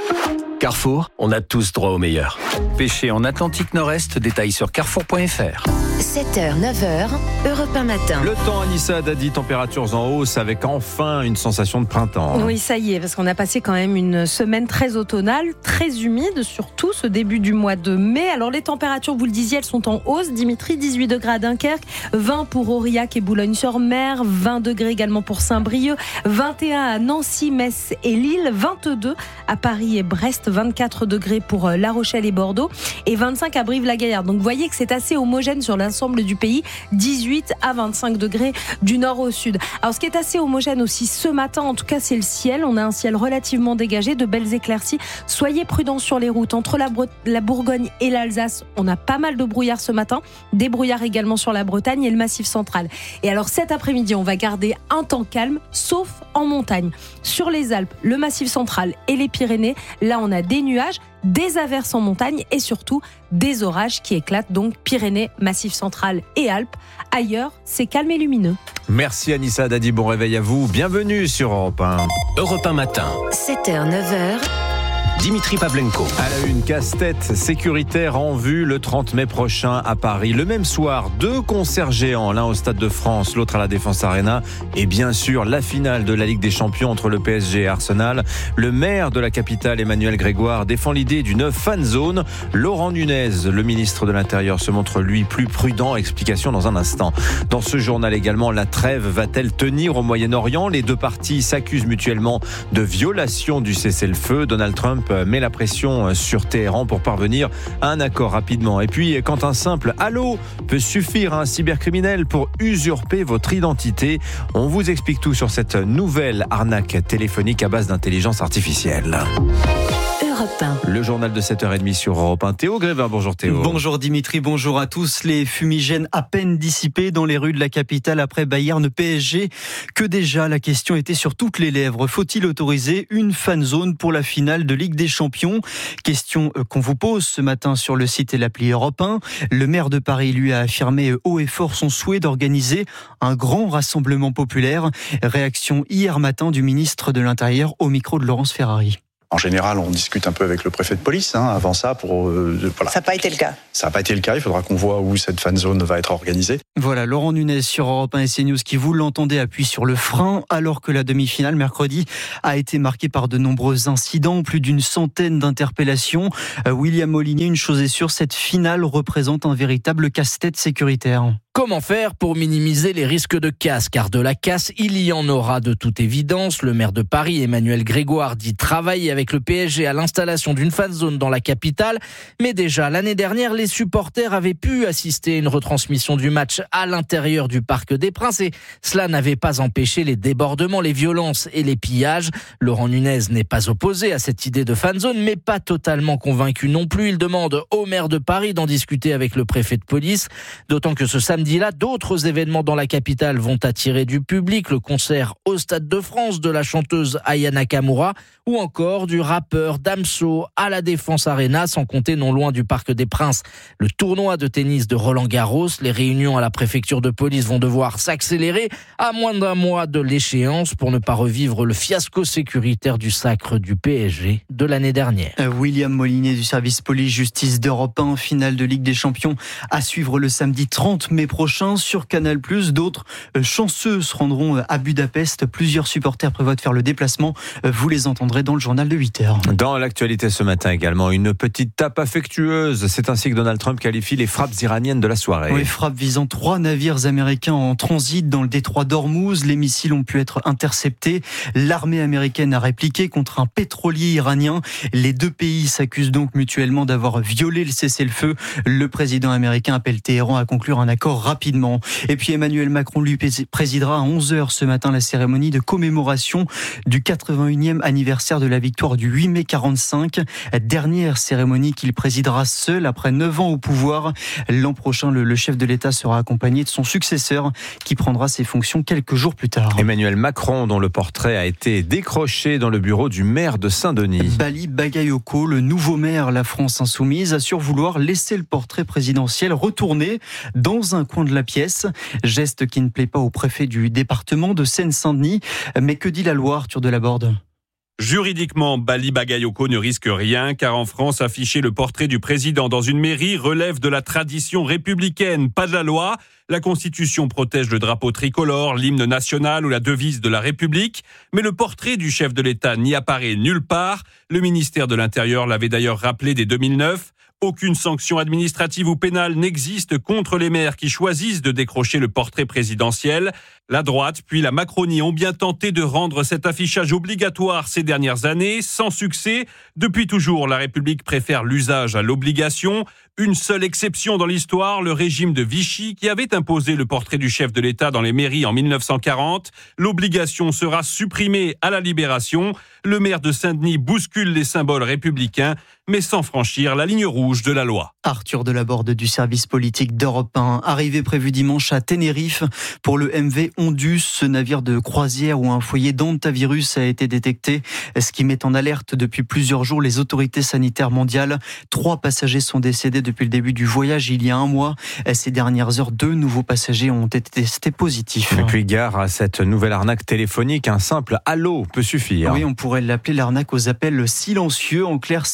Carrefour, on a tous droit au meilleur. Pêcher en Atlantique Nord-Est, détails sur carrefour point f r. sept heures, neuf heures, Europe un matin. Le temps, Anissa Dadi, températures en hausse avec enfin une sensation de printemps. Oui, ça y est, parce qu'on a passé quand même une semaine très automnale, très humide, surtout ce début du mois de mai. Alors les températures, vous le disiez, elles sont en hausse. Dimitri, dix-huit degrés à Dunkerque, vingt pour Aurillac et Boulogne-sur-Mer, vingt degrés également pour Saint-Brieuc, vingt et un à Nancy, Metz et Lille, vingt-deux à Paris et Brest, vingt-quatre degrés pour La Rochelle et Bordeaux et vingt-cinq à Brive-la-Gaillarde. Donc vous voyez que c'est assez homogène sur l'ensemble du pays, dix-huit à vingt-cinq degrés du nord au sud. Alors ce qui est assez homogène aussi ce matin, en tout cas c'est le ciel. On a un ciel relativement dégagé, de belles éclaircies. Soyez prudents sur les routes. Entre la, Bre- la Bourgogne et l'Alsace, on a pas mal de brouillard ce matin. Des brouillards également sur la Bretagne et le Massif central. Et alors cet après-midi, on va garder un temps calme, sauf en montagne. Sur les Alpes, le Massif central et les Pyrénées, là on a des nuages, des averses en montagne et surtout des orages qui éclatent, donc Pyrénées, Massif central et Alpes. Ailleurs, c'est calme et lumineux. Merci Anissa Dadi, bon réveil à vous. Bienvenue sur Europe un. Europe un matin. sept heures, neuf heures. Dimitri Pavlenko. À la une, casse-tête sécuritaire en vue le trente mai prochain à Paris. Le même soir, deux concerts géants, l'un au Stade de France, l'autre à la Défense Arena. Et bien sûr, la finale de la Ligue des Champions entre le P S G et Arsenal. Le maire de la capitale, Emmanuel Grégoire, défend l'idée d'une fan zone. Laurent Nunez, le ministre de l'Intérieur, se montre lui plus prudent. Explication dans un instant. Dans ce journal également, la trêve va-t-elle tenir au Moyen-Orient ? Les deux parties s'accusent mutuellement de violation du cessez-le-feu. Donald Trump Trump met la pression sur Téhéran pour parvenir à un accord rapidement. Et puis, quand un simple « allô » peut suffire à un cybercriminel pour usurper votre identité, on vous explique tout sur cette nouvelle arnaque téléphonique à base d'intelligence artificielle. Le journal de sept heures trente sur Europe un. Théo Grévin, bonjour Théo. Bonjour Dimitri, bonjour à tous. Les fumigènes à peine dissipés dans les rues de la capitale après Bayern P S G. Que déjà, la question était sur toutes les lèvres. Faut-il autoriser une fan zone pour la finale de Ligue des Champions? Question qu'on vous pose ce matin sur le site et l'appli Europe un. Le maire de Paris, lui, a affirmé haut et fort son souhait d'organiser un grand rassemblement populaire. Réaction hier matin du ministre de l'Intérieur au micro de Laurence Ferrari. En général, on discute un peu avec le préfet de police hein, avant ça. Pour, euh, voilà. Ça n'a pas été le cas. Ça n'a pas été le cas. Il faudra qu'on voit où cette fan zone va être organisée. Voilà, Laurent Nunez sur Europe un et CNews qui, vous l'entendez, appuie sur le frein alors que la demi-finale mercredi a été marquée par de nombreux incidents, plus d'une centaine d'interpellations. Euh, William Molinier, une chose est sûre, cette finale représente un véritable casse-tête sécuritaire. Comment faire pour minimiser les risques de casse? Car de la casse, il y en aura de toute évidence. Le maire de Paris, Emmanuel Grégoire, dit travailler avec le P S G à l'installation d'une fan zone dans la capitale. Mais déjà, l'année dernière, les supporters avaient pu assister à une retransmission du match à l'intérieur du Parc des Princes et cela n'avait pas empêché les débordements, les violences et les pillages. Laurent Nunez n'est pas opposé à cette idée de fan zone, mais pas totalement convaincu non plus. Il demande au maire de Paris d'en discuter avec le préfet de police, d'autant que ce samedi là, d'autres événements dans la capitale vont attirer du public. Le concert au Stade de France de la chanteuse Aya Nakamura ou encore du rappeur Damso à la Défense Arena, sans compter non loin du Parc des Princes le tournoi de tennis de Roland Garros. Les réunions à la préfecture de police vont devoir s'accélérer à moins d'un mois de l'échéance pour ne pas revivre le fiasco sécuritaire du sacre du P S G de l'année dernière. William Molinier du service police-justice d'Europe un, finale de Ligue des Champions à suivre le samedi trente mai prochain sur Canal plus. D'autres chanceux se rendront à Budapest. Plusieurs supporters prévoient de faire le déplacement. Vous les entendrez dans le journal de huit heures. Dans l'actualité ce matin également, une petite tape affectueuse. C'est ainsi que Donald Trump qualifie les frappes iraniennes de la soirée. Oui, frappes visant trois navires américains en transit dans le détroit d'Ormuz. Les missiles ont pu être interceptés. L'armée américaine a répliqué contre un pétrolier iranien. Les deux pays s'accusent donc mutuellement d'avoir violé le cessez-le-feu. Le président américain appelle Téhéran à conclure un accord rapidement. Et puis Emmanuel Macron lui présidera à onze heures ce matin la cérémonie de commémoration du quatre-vingt-unième anniversaire de la victoire du huit mai quarante-cinq. Dernière cérémonie qu'il présidera seul après neuf ans au pouvoir. L'an prochain, le, le chef de l'État sera accompagné de son successeur qui prendra ses fonctions quelques jours plus tard. Emmanuel Macron, dont le portrait a été décroché dans le bureau du maire de Saint-Denis. Bali Bagayoko, le nouveau maire La France Insoumise, assure vouloir laisser le portrait présidentiel retourner dans un coin de la pièce. Geste qui ne plaît pas au préfet du département de Seine-Saint-Denis. Mais que dit la loi, Arthur Delaborde ? Juridiquement, Bali Bagayoko ne risque rien, car en France, afficher le portrait du président dans une mairie relève de la tradition républicaine, pas de la loi. La Constitution protège le drapeau tricolore, l'hymne national ou la devise de la République. Mais le portrait du chef de l'État n'y apparaît nulle part. Le ministère de l'Intérieur l'avait d'ailleurs rappelé dès deux mille neuf. Aucune sanction administrative ou pénale n'existe contre les maires qui choisissent de décrocher le portrait présidentiel. La droite puis la Macronie ont bien tenté de rendre cet affichage obligatoire ces dernières années, sans succès. Depuis toujours, la République préfère l'usage à l'obligation. Une seule exception dans l'histoire, le régime de Vichy qui avait imposé le portrait du chef de l'État dans les mairies en mille neuf cent quarante. L'obligation sera supprimée à la Libération. Le maire de Saint-Denis bouscule les symboles républicains, mais sans franchir la ligne rouge de la loi. Arthur Delaborde du service politique d'Europe un. Arrivée prévue dimanche à Tenerife pour le M V Ondus, ce navire de croisière où un foyer d'hantavirus a été détecté, ce qui met en alerte depuis plusieurs jours les autorités sanitaires mondiales. Trois passagers sont décédés depuis le début du voyage il y a un mois. Ces dernières heures, deux nouveaux passagers ont été testés positifs. Et puis gare à cette nouvelle arnaque téléphonique, un simple allô peut suffire. Oui, on pourrait l'appeler l'arnaque aux appels silencieux. En clair, certains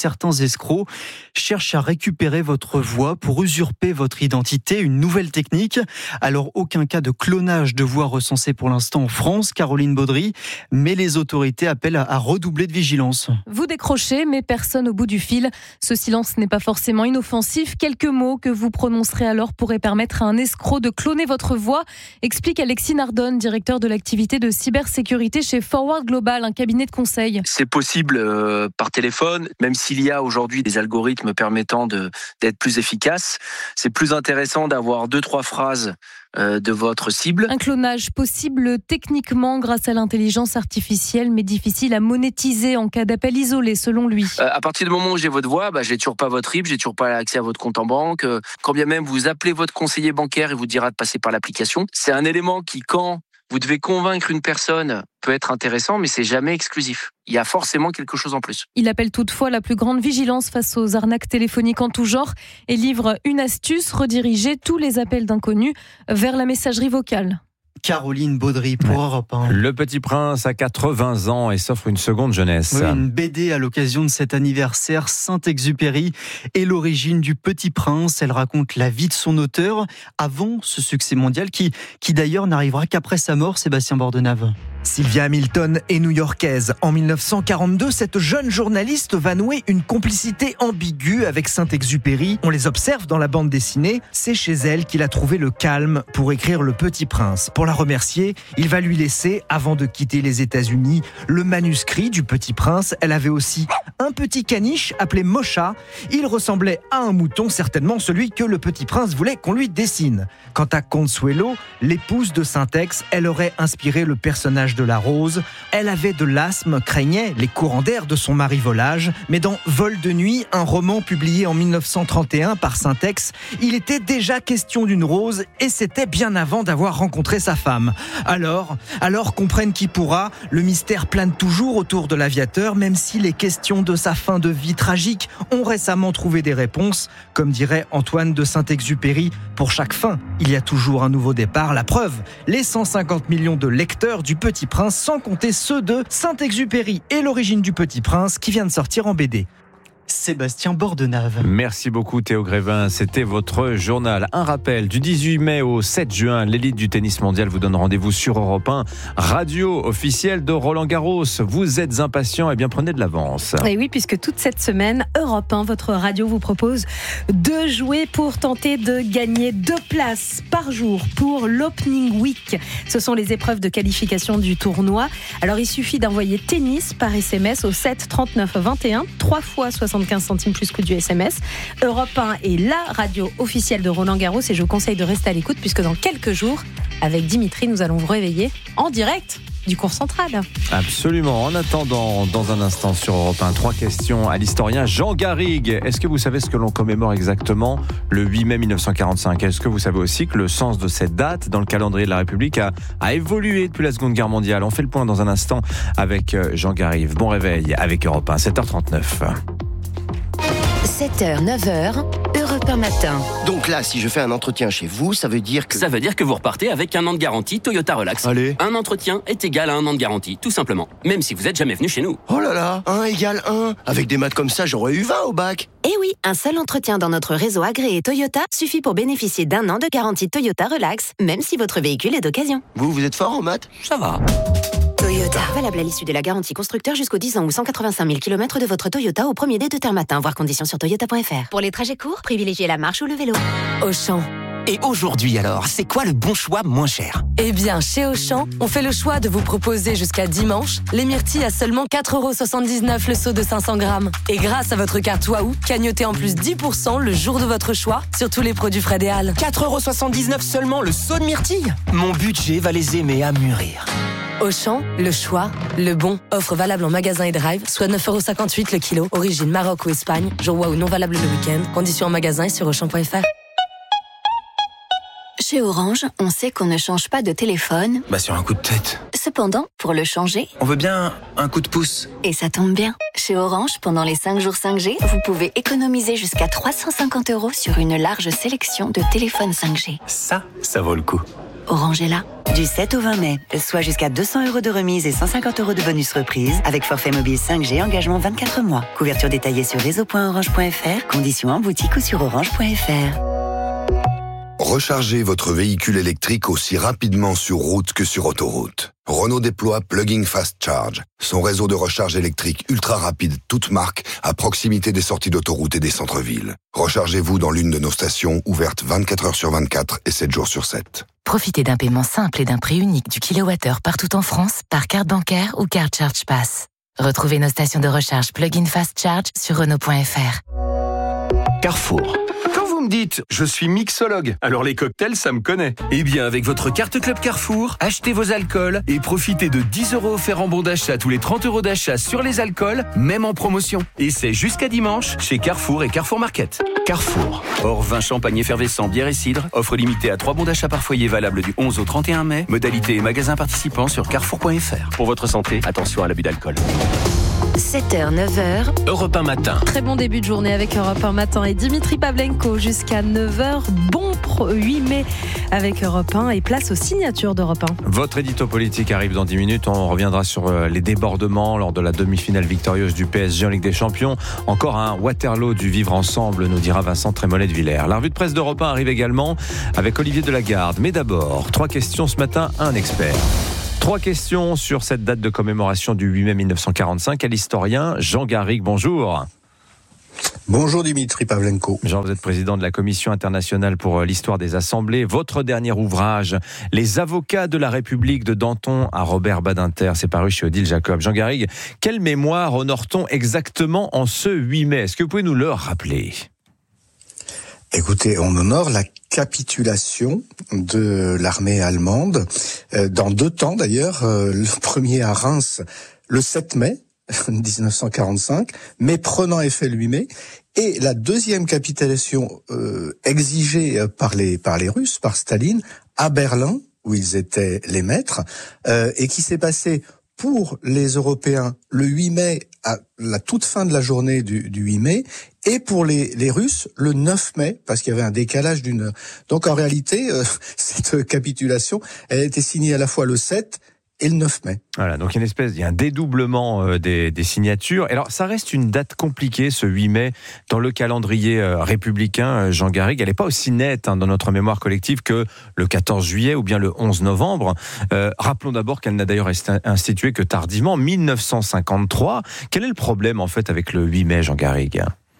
escrocs cherchent à récupérer votre voix pour usurper votre identité, une nouvelle technique. Alors, aucun cas de clonage de voix recensé pour l'instant en France, Caroline Baudry, mais les autorités appellent à redoubler de vigilance. Vous décrochez, mais personne au bout du fil. Ce silence n'est pas forcément inoffensif. Quelques mots que vous prononcerez alors pourraient permettre à un escroc de cloner votre voix, explique Alexis Nardone, directeur de l'activité de cybersécurité chez Forward Global, un cabinet de conseil. C'est possible euh, par téléphone, même s'il y a aujourd'hui des algorithmes permettant de, d'être plus efficaces. C'est plus intéressant d'avoir deux, trois phrases euh, de votre cible. Un clonage possible techniquement grâce à l'intelligence artificielle, mais difficile à monétiser en cas d'appel isolé, selon lui. Euh, à partir du moment où j'ai votre voix, bah, j'ai toujours pas votre R I B, j'ai toujours pas accès à votre compte en banque. Euh, quand bien même vous appelez votre conseiller bancaire et vous dira de passer par l'application, c'est un élément qui, quand vous devez convaincre une personne, peut être intéressant, mais c'est jamais exclusif. Il y a forcément quelque chose en plus. Il appelle toutefois la plus grande vigilance face aux arnaques téléphoniques en tout genre et livre une astuce, rediriger tous les appels d'inconnus vers la messagerie vocale. Caroline Baudry pour Europe un. Le Petit Prince a quatre-vingts ans et s'offre une seconde jeunesse. Oui, une B D à l'occasion de cet anniversaire. Saint-Exupéry est l'origine du Petit Prince. Elle raconte la vie de son auteur avant ce succès mondial qui, qui d'ailleurs n'arrivera qu'après sa mort, Sébastien Bordenave. Sylvia Hamilton est new-yorkaise. En mille neuf cent quarante-deux, cette jeune journaliste va nouer une complicité ambiguë avec Saint-Exupéry. On les observe dans la bande dessinée. C'est chez elle qu'il a trouvé le calme pour écrire Le Petit Prince. Pour la remercier, il va lui laisser, avant de quitter les États-Unis, le manuscrit du Petit Prince. Elle avait aussi un petit caniche appelé Mocha. Il ressemblait à un mouton, certainement celui que le Petit Prince voulait qu'on lui dessine. Quant à Consuelo, l'épouse de Saint-Ex, elle aurait inspiré le personnage de la Rose. Elle avait de l'asthme, craignait les courants d'air de son mari volage, mais dans Vol de nuit, un roman publié en mille neuf cent trente et un par Saint-Ex, il était déjà question d'une rose et c'était bien avant d'avoir rencontré sa femme. Alors, alors comprenne qui pourra, le mystère plane toujours autour de l'aviateur, même si les questions de sa fin de vie tragique ont récemment trouvé des réponses. Comme dirait Antoine de Saint-Exupéry, pour chaque fin, il y a toujours un nouveau départ. La preuve, les cent cinquante millions de lecteurs du Petit Prince, sans compter ceux de Saint-Exupéry et l'origine du Petit Prince qui vient de sortir en B D. Sébastien Bordenave. Merci beaucoup Théo Grévin, c'était votre journal. Un rappel, du dix-huit mai au sept juin, l'élite du tennis mondial vous donne rendez-vous sur Europe un, radio officielle de Roland Garros. Vous êtes impatients, eh bien prenez de l'avance. Et oui, puisque toute cette semaine, Europe un, votre radio vous propose de jouer pour tenter de gagner deux places par jour pour l'Opening Week. Ce sont les épreuves de qualification du tournoi. Alors il suffit d'envoyer tennis par S M S au sept trente-neuf vingt et un, trois fois soixante-quinze centimes plus coût du S M S. Europe un est la radio officielle de Roland Garros et je vous conseille de rester à l'écoute puisque dans quelques jours, avec Dimitri, nous allons vous réveiller en direct du cours central. Absolument. En attendant, dans un instant sur Europe un, trois questions à l'historien Jean Garrigue. Est-ce que vous savez ce que l'on commémore exactement le huit mai mille neuf cent quarante-cinq ? Est-ce que vous savez aussi que le sens de cette date dans le calendrier de la République a, a évolué depuis la Seconde Guerre mondiale ? On fait le point dans un instant avec Jean Garrigue. Bon réveil avec Europe un, sept heures trente-neuf. sept heures, neuf heures, Europe un matin. Donc là, si je fais un entretien chez vous, ça veut dire que... Ça veut dire que vous repartez avec un an de garantie Toyota Relax. Allez. Un entretien est égal à un an de garantie, tout simplement. Même si vous n'êtes jamais venu chez nous. Oh là là, un égale un. Avec des maths comme ça, j'aurais eu vingt au bac. Eh oui, un seul entretien dans notre réseau agréé Toyota suffit pour bénéficier d'un an de garantie Toyota Relax, même si votre véhicule est d'occasion. Vous, vous êtes fort en maths ? Ça va. Toyota. Valable à l'issue de la garantie constructeur jusqu'aux dix ans ou cent quatre-vingt-cinq mille kilomètres de votre Toyota au premier dé de terre matin. Voir conditions sur toyota point f r. Pour les trajets courts, privilégiez la marche ou le vélo. Auchan. Et aujourd'hui alors, c'est quoi le bon choix moins cher ? Eh bien, chez Auchan, on fait le choix de vous proposer jusqu'à dimanche les myrtilles à seulement quatre euros soixante-dix-neuf le seau de cinq cents grammes. Et grâce à votre carte Waouh, cagnotez en plus dix pour cent le jour de votre choix sur tous les produits Fred et Al. quatre euros soixante-dix-neuf seulement le seau de myrtilles ? Mon budget va les aimer à mûrir. Auchan, le choix, le bon. Offre valable en magasin et drive, soit neuf euros cinquante-huit le kilo. Origine Maroc ou Espagne. Jour Waouh non valable le week-end. Conditions en magasin et sur auchan point f r. Chez Orange, on sait qu'on ne change pas de téléphone. Bah sur un coup de tête. Cependant, pour le changer, on veut bien un coup de pouce. Et ça tombe bien. Chez Orange, pendant les cinq jours cinq G, vous pouvez économiser jusqu'à trois cent cinquante euros sur une large sélection de téléphones cinq G. Ça, ça vaut le coup. Orange est là. Du sept au vingt mai, soit jusqu'à deux cents euros de remise et cent cinquante euros de bonus reprise avec forfait mobile cinq G, engagement vingt-quatre mois. Couverture détaillée sur réseau point orange point f r, conditions en boutique ou sur orange point f r. Rechargez votre véhicule électrique aussi rapidement sur route que sur autoroute. Renault déploie Plug-in Fast Charge, son réseau de recharge électrique ultra rapide, toute marque, à proximité des sorties d'autoroute et des centres-villes. Rechargez-vous dans l'une de nos stations ouvertes vingt-quatre heures sur vingt-quatre et sept jours sur sept. Profitez d'un paiement simple et d'un prix unique du kilowattheure partout en France par carte bancaire ou carte Charge Pass. Retrouvez nos stations de recharge Plug-in Fast Charge sur renault point f r. Carrefour. Vous me dites, je suis mixologue, alors les cocktails, ça me connaît. Eh bien, avec votre carte Club Carrefour, achetez vos alcools et profitez de dix euros offerts en bon d'achat tous les trente euros d'achat sur les alcools, même en promotion. Et c'est jusqu'à dimanche chez Carrefour et Carrefour Market. Carrefour. Hors vin, champagne effervescent, bière et cidre. Offre limitée à trois bons d'achat par foyer valable du onze au trente et un mai. Modalité et magasins participants sur carrefour point f r. Pour votre santé, attention à l'abus d'alcool. sept heures, neuf heures. Europe un matin. Très bon début de journée avec Europe un matin et Dimitri Pavlenko jusqu'à neuf heures. Bon huit mai avec Europe un et place aux signatures d'Europe un. Votre édito politique arrive dans dix minutes. On reviendra sur les débordements lors de la demi-finale victorieuse du P S G en Ligue des Champions. Encore un Waterloo du vivre ensemble, nous dira Vincent Trémollet de Villers. La revue de presse d'Europe un arrive également avec Olivier Delagarde. Mais d'abord, trois questions ce matin, un expert. Trois questions sur cette date de commémoration du huit mai mille neuf cent quarante-cinq à l'historien Jean Garrigue. Bonjour. Bonjour Dimitri Pavlenko. Jean, vous êtes président de la Commission internationale pour l'histoire des assemblées. Votre dernier ouvrage, Les avocats de la République de Danton à Robert Badinter, c'est paru chez Odile Jacob. Jean Garrigue, quelle mémoire honore-t-on exactement en ce huit mai ? Est-ce que vous pouvez nous le rappeler ? Écoutez, on honore la capitulation de l'armée allemande euh, dans deux temps d'ailleurs. Euh, le premier à Reims le sept mai dix-neuf cent quarante-cinq, mais prenant effet le huit mai. Et la deuxième capitulation euh, exigée par les par les Russes, par Staline, à Berlin, où ils étaient les maîtres, euh, et qui s'est passée pour les Européens le huit mai, à la toute fin de la journée du, du huit mai, et pour les, les Russes le neuf mai, parce qu'il y avait un décalage d'une heure. Donc en réalité, euh, cette capitulation, elle a été signée à la fois le sept et le neuf mai. Voilà, donc il y a une espèce, il y a un dédoublement euh, des, des signatures. Alors ça reste une date compliquée, ce huit mai, dans le calendrier euh, républicain, euh, Jean Garrigue. Elle n'est pas aussi nette hein, dans notre mémoire collective que le quatorze juillet ou bien le onze novembre. Euh, rappelons d'abord qu'elle n'a d'ailleurs été instituée que tardivement, mille neuf cent cinquante-trois. Quel est le problème en fait avec le huit mai, Jean Garrigue ?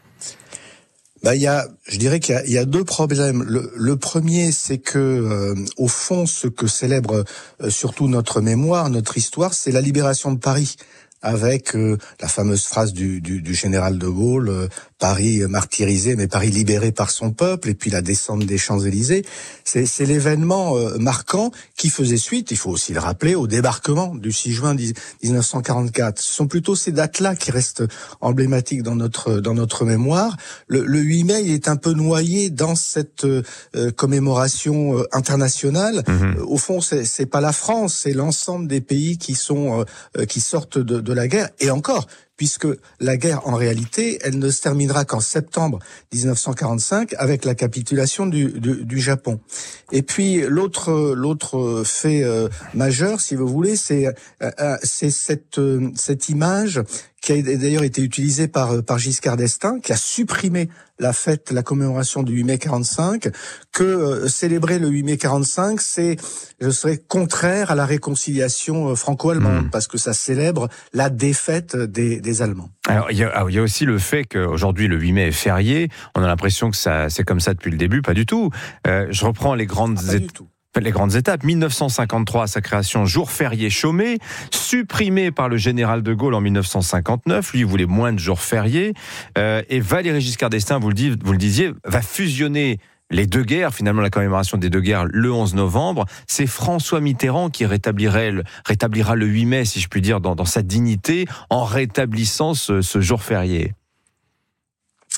Bah, il y a, je dirais qu'il y a, il y a deux problèmes. Le, le premier, c'est que, euh, au fond, ce que célèbre euh, surtout notre mémoire, notre histoire, c'est la libération de Paris, avec euh, la fameuse phrase du, du, du général de Gaulle, euh, Paris martyrisé, mais Paris libéré par son peuple, et puis la descente des Champs-Élysées. C'est, c'est l'événement euh, marquant qui faisait suite, il faut aussi le rappeler, au débarquement du six juin dix-neuf cent quarante-quatre. Ce sont plutôt ces dates-là qui restent emblématiques dans notre dans notre mémoire. Le, le huit mai, il est un peu noyé dans cette euh, commémoration euh, internationale. Mmh. Au fond, c'est, c'est pas la France, c'est l'ensemble des pays qui sont euh, qui sortent de, de la guerre, et encore, puisque la guerre, en réalité, elle ne se terminera qu'en septembre dix-neuf cent quarante-cinq avec la capitulation du, du, du Japon. Et puis l'autre l'autre fait euh, majeur, si vous voulez, c'est euh, c'est cette euh, cette image qui a d'ailleurs été utilisée par par Giscard d'Estaing, qui a supprimé la fête, la commémoration du huit mai quarante-cinq, que euh, célébrer le huit mai quarante-cinq, c'est, je serais contraire à la réconciliation euh, franco-allemande, mmh. parce que ça célèbre la défaite des, des Allemands. Alors, il y a, il y a aussi le fait qu'aujourd'hui, le huit mai est férié. On a l'impression que ça, c'est comme ça depuis le début. Pas du tout. Euh, je reprends les grandes ah, étapes. Les grandes étapes. mille neuf cent cinquante-trois, sa création, jour férié chômé, supprimé par le général de Gaulle en mille neuf cent cinquante-neuf. Lui, il voulait moins de jours fériés. Euh, et Valéry Giscard d'Estaing, vous le, dites, vous le disiez, va fusionner les deux guerres, finalement la commémoration des deux guerres le onze novembre. C'est François Mitterrand qui rétablirait le, rétablira le huit mai, si je puis dire, dans, dans sa dignité, en rétablissant ce, ce jour férié.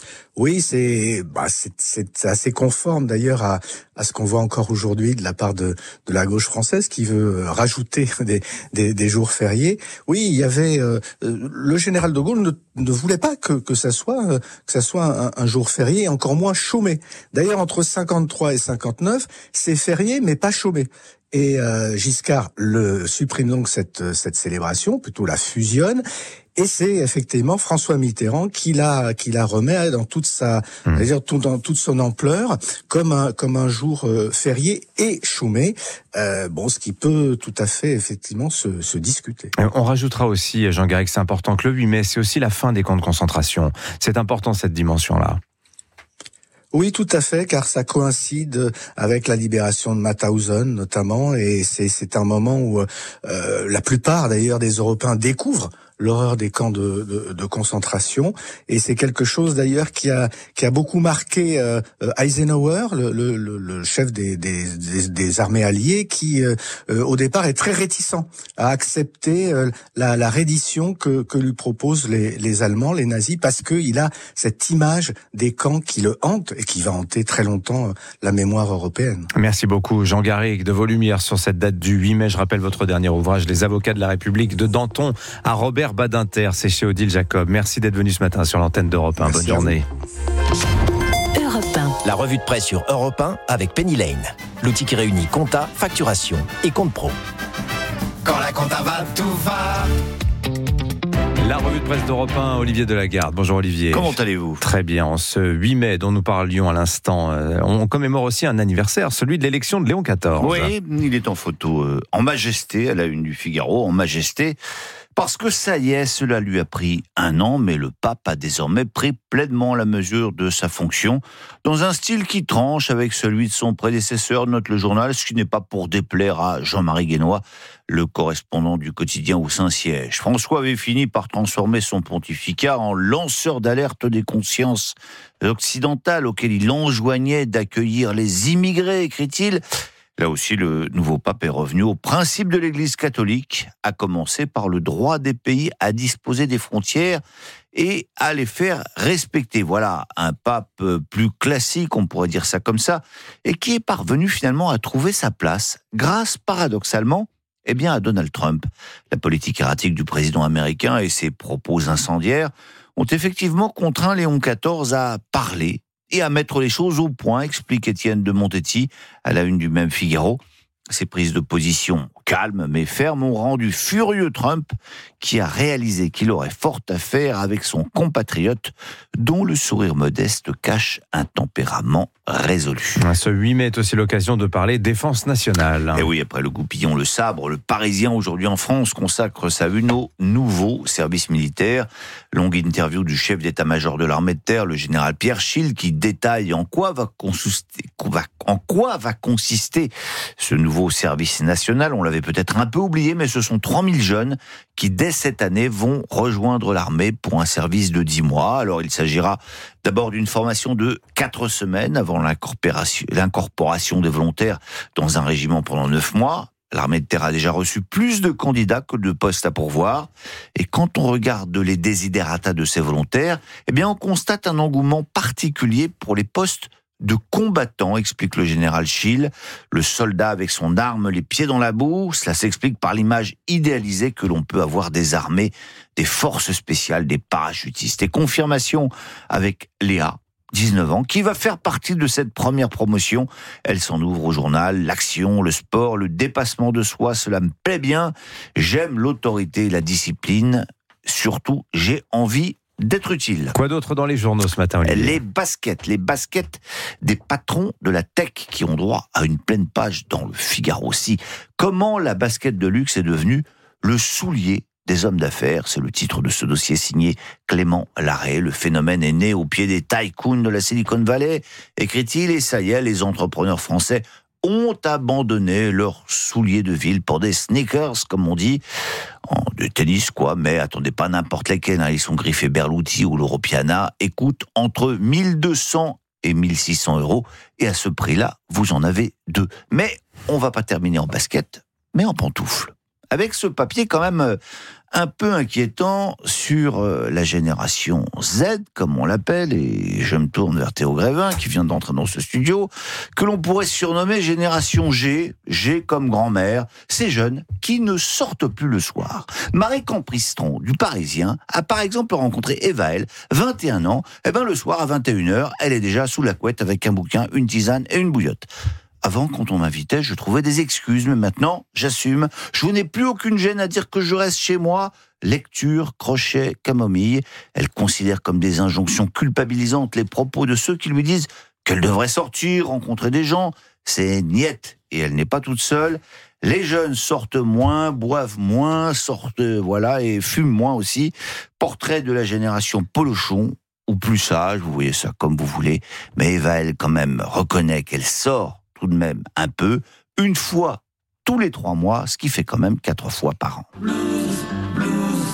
Oui, c'est, bah, c'est, c'est assez conforme d'ailleurs à, à ce qu'on voit encore aujourd'hui de la part de, de la gauche française qui veut rajouter des, des, des jours fériés. Oui, il y avait euh, le général de Gaulle ne, ne voulait pas que, que ça soit euh, que ça soit un, un jour férié, encore moins chômé. D'ailleurs, entre cinquante-trois et cinquante-neuf, c'est férié mais pas chômé. Et euh, Giscard le supprime donc cette cette célébration, plutôt la fusionne. Et c'est effectivement François Mitterrand qui la qui la remet dans toute sa, mmh. c'est-à-dire tout, dans toute son ampleur, comme un comme un jour euh, férié et chômé. Euh, bon, ce qui peut tout à fait effectivement se, se discuter. On rajoutera aussi, Jean Garrigue, c'est important que le huit mai, c'est aussi la fin des camps de concentration. C'est important cette dimension-là. Oui, tout à fait, car ça coïncide avec la libération de Mauthausen notamment, et c'est c'est un moment où euh, la plupart d'ailleurs des Européens découvrent l'horreur des camps de, de, de concentration, et c'est quelque chose d'ailleurs qui a qui a beaucoup marqué euh, Eisenhower, le, le, le chef des, des, des, des armées alliées, qui euh, au départ est très réticent à accepter euh, la, la reddition que, que lui proposent les, les Allemands, les nazis, parce que il a cette image des camps qui le hante et qui va hanter très longtemps euh, la mémoire européenne. Merci beaucoup, Jean Garrigue, de vos lumières sur cette date du huit mai. Je rappelle votre dernier ouvrage, Les avocats de la République, de Danton à Robert Badinter, c'est chez Odile Jacob. Merci d'être venu ce matin sur l'antenne d'Europe un. Bonne journée. Europe un. La revue de presse sur Europe un avec Penny Lane. L'outil qui réunit compta, facturation et compte pro. Quand la compta va, tout va. La revue de presse d'Europe un, Olivier Delagarde. Bonjour Olivier. Comment allez-vous ? Très bien. En ce huit mai dont nous parlions à l'instant, on commémore aussi un anniversaire, celui de l'élection de Léon quatorze. Oui, il est en photo euh, en majesté, à la une du Figaro, en majesté. Parce que ça y est, cela lui a pris un an, mais le pape a désormais pris pleinement la mesure de sa fonction, dans un style qui tranche avec celui de son prédécesseur, note le journal, ce qui n'est pas pour déplaire à Jean-Marie Guénois, le correspondant du quotidien au Saint-Siège. François avait fini par transformer son pontificat en lanceur d'alerte des consciences occidentales, auxquelles il enjoignait d'accueillir les immigrés, écrit-il. Là aussi, le nouveau pape est revenu au principe de l'Église catholique, à commencer par le droit des pays à disposer des frontières et à les faire respecter. Voilà, un pape plus classique, on pourrait dire ça comme ça, et qui est parvenu finalement à trouver sa place, grâce paradoxalement, eh bien, à Donald Trump. La politique erratique du président américain et ses propos incendiaires ont effectivement contraint Léon quatorze à parler et à mettre les choses au point, explique Étienne de Montetti à la une du même Figaro. Ces prises de position calmes mais fermes ont rendu furieux Trump, qui a réalisé qu'il aurait fort à faire avec son compatriote, dont le sourire modeste cache un tempérament résolu. Ce huit mai est aussi l'occasion de parler défense nationale. Et oui, après le goupillon, le sabre, le Parisien aujourd'hui en France consacre sa une au nouveau service militaire. Longue interview du chef d'état-major de l'armée de terre, le général Pierre Schill, qui détaille en quoi va consister, en quoi va consister ce nouveau service national. On l'avait peut-être un peu oublié, mais ce sont trois mille jeunes qui, dès cette année, vont rejoindre l'armée pour un service de dix mois. Alors, il s'agira d'abord d'une formation de quatre semaines avant l'incorporation, l'incorporation des volontaires dans un régiment pendant neuf mois. L'armée de terre a déjà reçu plus de candidats que de postes à pourvoir. Et quand on regarde les desiderata de ces volontaires, eh bien, on constate un engouement particulier pour les postes de combattants, explique le général Schill. Le soldat avec son arme, les pieds dans la boue, cela s'explique par l'image idéalisée que l'on peut avoir des armées, des forces spéciales, des parachutistes. Et confirmation avec Léa, dix-neuf ans, qui va faire partie de cette première promotion. Elle s'en ouvre au journal. L'action, le sport, le dépassement de soi, cela me plaît bien. J'aime l'autorité et la discipline. Surtout, j'ai envie d'être utile. Quoi d'autre dans les journaux ce matin, Olivier ? Les baskets, les baskets des patrons de la tech qui ont droit à une pleine page dans le Figaro aussi. Comment la basket de luxe est devenue le soulier des hommes d'affaires, c'est le titre de ce dossier signé Clément Larrey. Le phénomène est né au pied des tycoons de la Silicon Valley, écrit-il, et ça y est, les entrepreneurs français ont abandonné leurs souliers de ville pour des sneakers, comme on dit, en, de tennis quoi, mais attendez pas n'importe lesquels, hein, ils sont griffés Berluti ou l'Europiana, et coûtent entre mille deux cents et mille six cents euros, et à ce prix-là, vous en avez deux. Mais on va pas terminer en basket, mais en pantoufles. Avec ce papier quand même un peu inquiétant sur euh, la génération Z, comme on l'appelle, et je me tourne vers Théo Grévin, qui vient d'entrer dans ce studio, que l'on pourrait surnommer génération G, G comme grand-mère, ces jeunes qui ne sortent plus le soir. Marie Campistron, du Parisien, a par exemple rencontré Evaël, vingt et un ans, et ben le soir à vingt et une heures, elle est déjà sous la couette avec un bouquin, une tisane et une bouillotte. Avant, quand on m'invitait, je trouvais des excuses, mais maintenant, j'assume. Je n'ai plus aucune gêne à dire que je reste chez moi. Lecture, crochet, camomille. Elle considère comme des injonctions culpabilisantes les propos de ceux qui lui disent qu'elle devrait sortir, rencontrer des gens. C'est niette, et elle n'est pas toute seule. Les jeunes sortent moins, boivent moins, sortent, voilà, et fument moins aussi. Portrait de la génération Polochon, ou plus sage, vous voyez ça comme vous voulez. Mais Eva, elle, quand même, reconnaît qu'elle sort tout de même un peu, une fois tous les trois mois, ce qui fait quand même quatre fois par an. Blues, blues,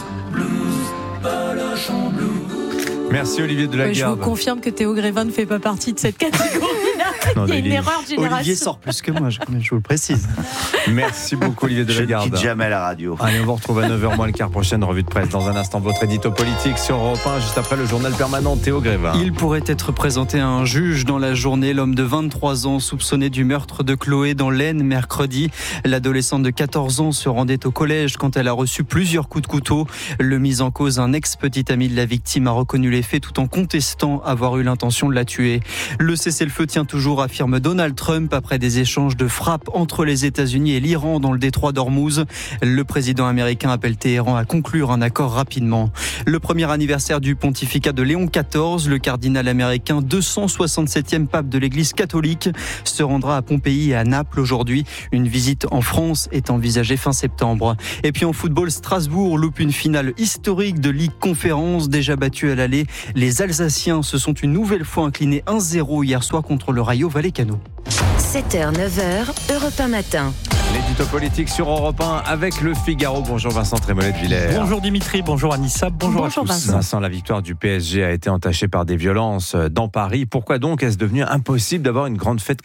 blues, Polochon blues. Merci Olivier Delagarde. Je vous confirme que Théo Grévin ne fait pas partie de cette catégorie. Non, il y a une Olivier. erreur de génération. Olivier sort plus que moi, je, je vous le précise. Merci beaucoup Olivier Delagarde. Je ne quitte jamais la radio. Allez, on vous retrouve à neuf heures moins le quart, prochaine revue de presse. Dans un instant, votre édito politique sur Europe un, juste après le journal permanent Théo Grévin. Il pourrait être présenté à un juge dans la journée. L'homme de vingt-trois ans soupçonné du meurtre de Chloé dans l'Aisne mercredi. L'adolescente de quatorze ans se rendait au collège quand elle a reçu plusieurs coups de couteau. Le mis en cause, un ex-petit ami de la victime, a reconnu les faits tout en contestant avoir eu l'intention de la tuer. Le cessez-le-feu tient toujours, affirme Donald Trump, après des échanges de frappes entre les États-Unis et l'Iran dans le détroit d'Ormuz. Le président américain appelle Téhéran à conclure un accord rapidement. Le premier anniversaire du pontificat de Léon quatorze, le cardinal américain deux cent soixante-septième pape de l'Église catholique, se rendra à Pompéi et à Naples aujourd'hui. Une visite en France est envisagée fin septembre. Et puis en football, Strasbourg loupe une finale historique de Ligue Conférence, déjà battue à l'aller. Les Alsaciens se sont une nouvelle fois inclinés un zéro hier soir contre le Rayo Vallecano. sept heures neuf heures, Europe un matin. L'édito politique sur Europe un avec Le Figaro. Bonjour Vincent Trémollet de Villers. Bonjour Dimitri, bonjour Anissa, bonjour, bonjour à tous. Vincent. Vincent, la victoire du P S G a été entachée par des violences dans Paris. Pourquoi donc est-ce devenu impossible d'avoir une grande fête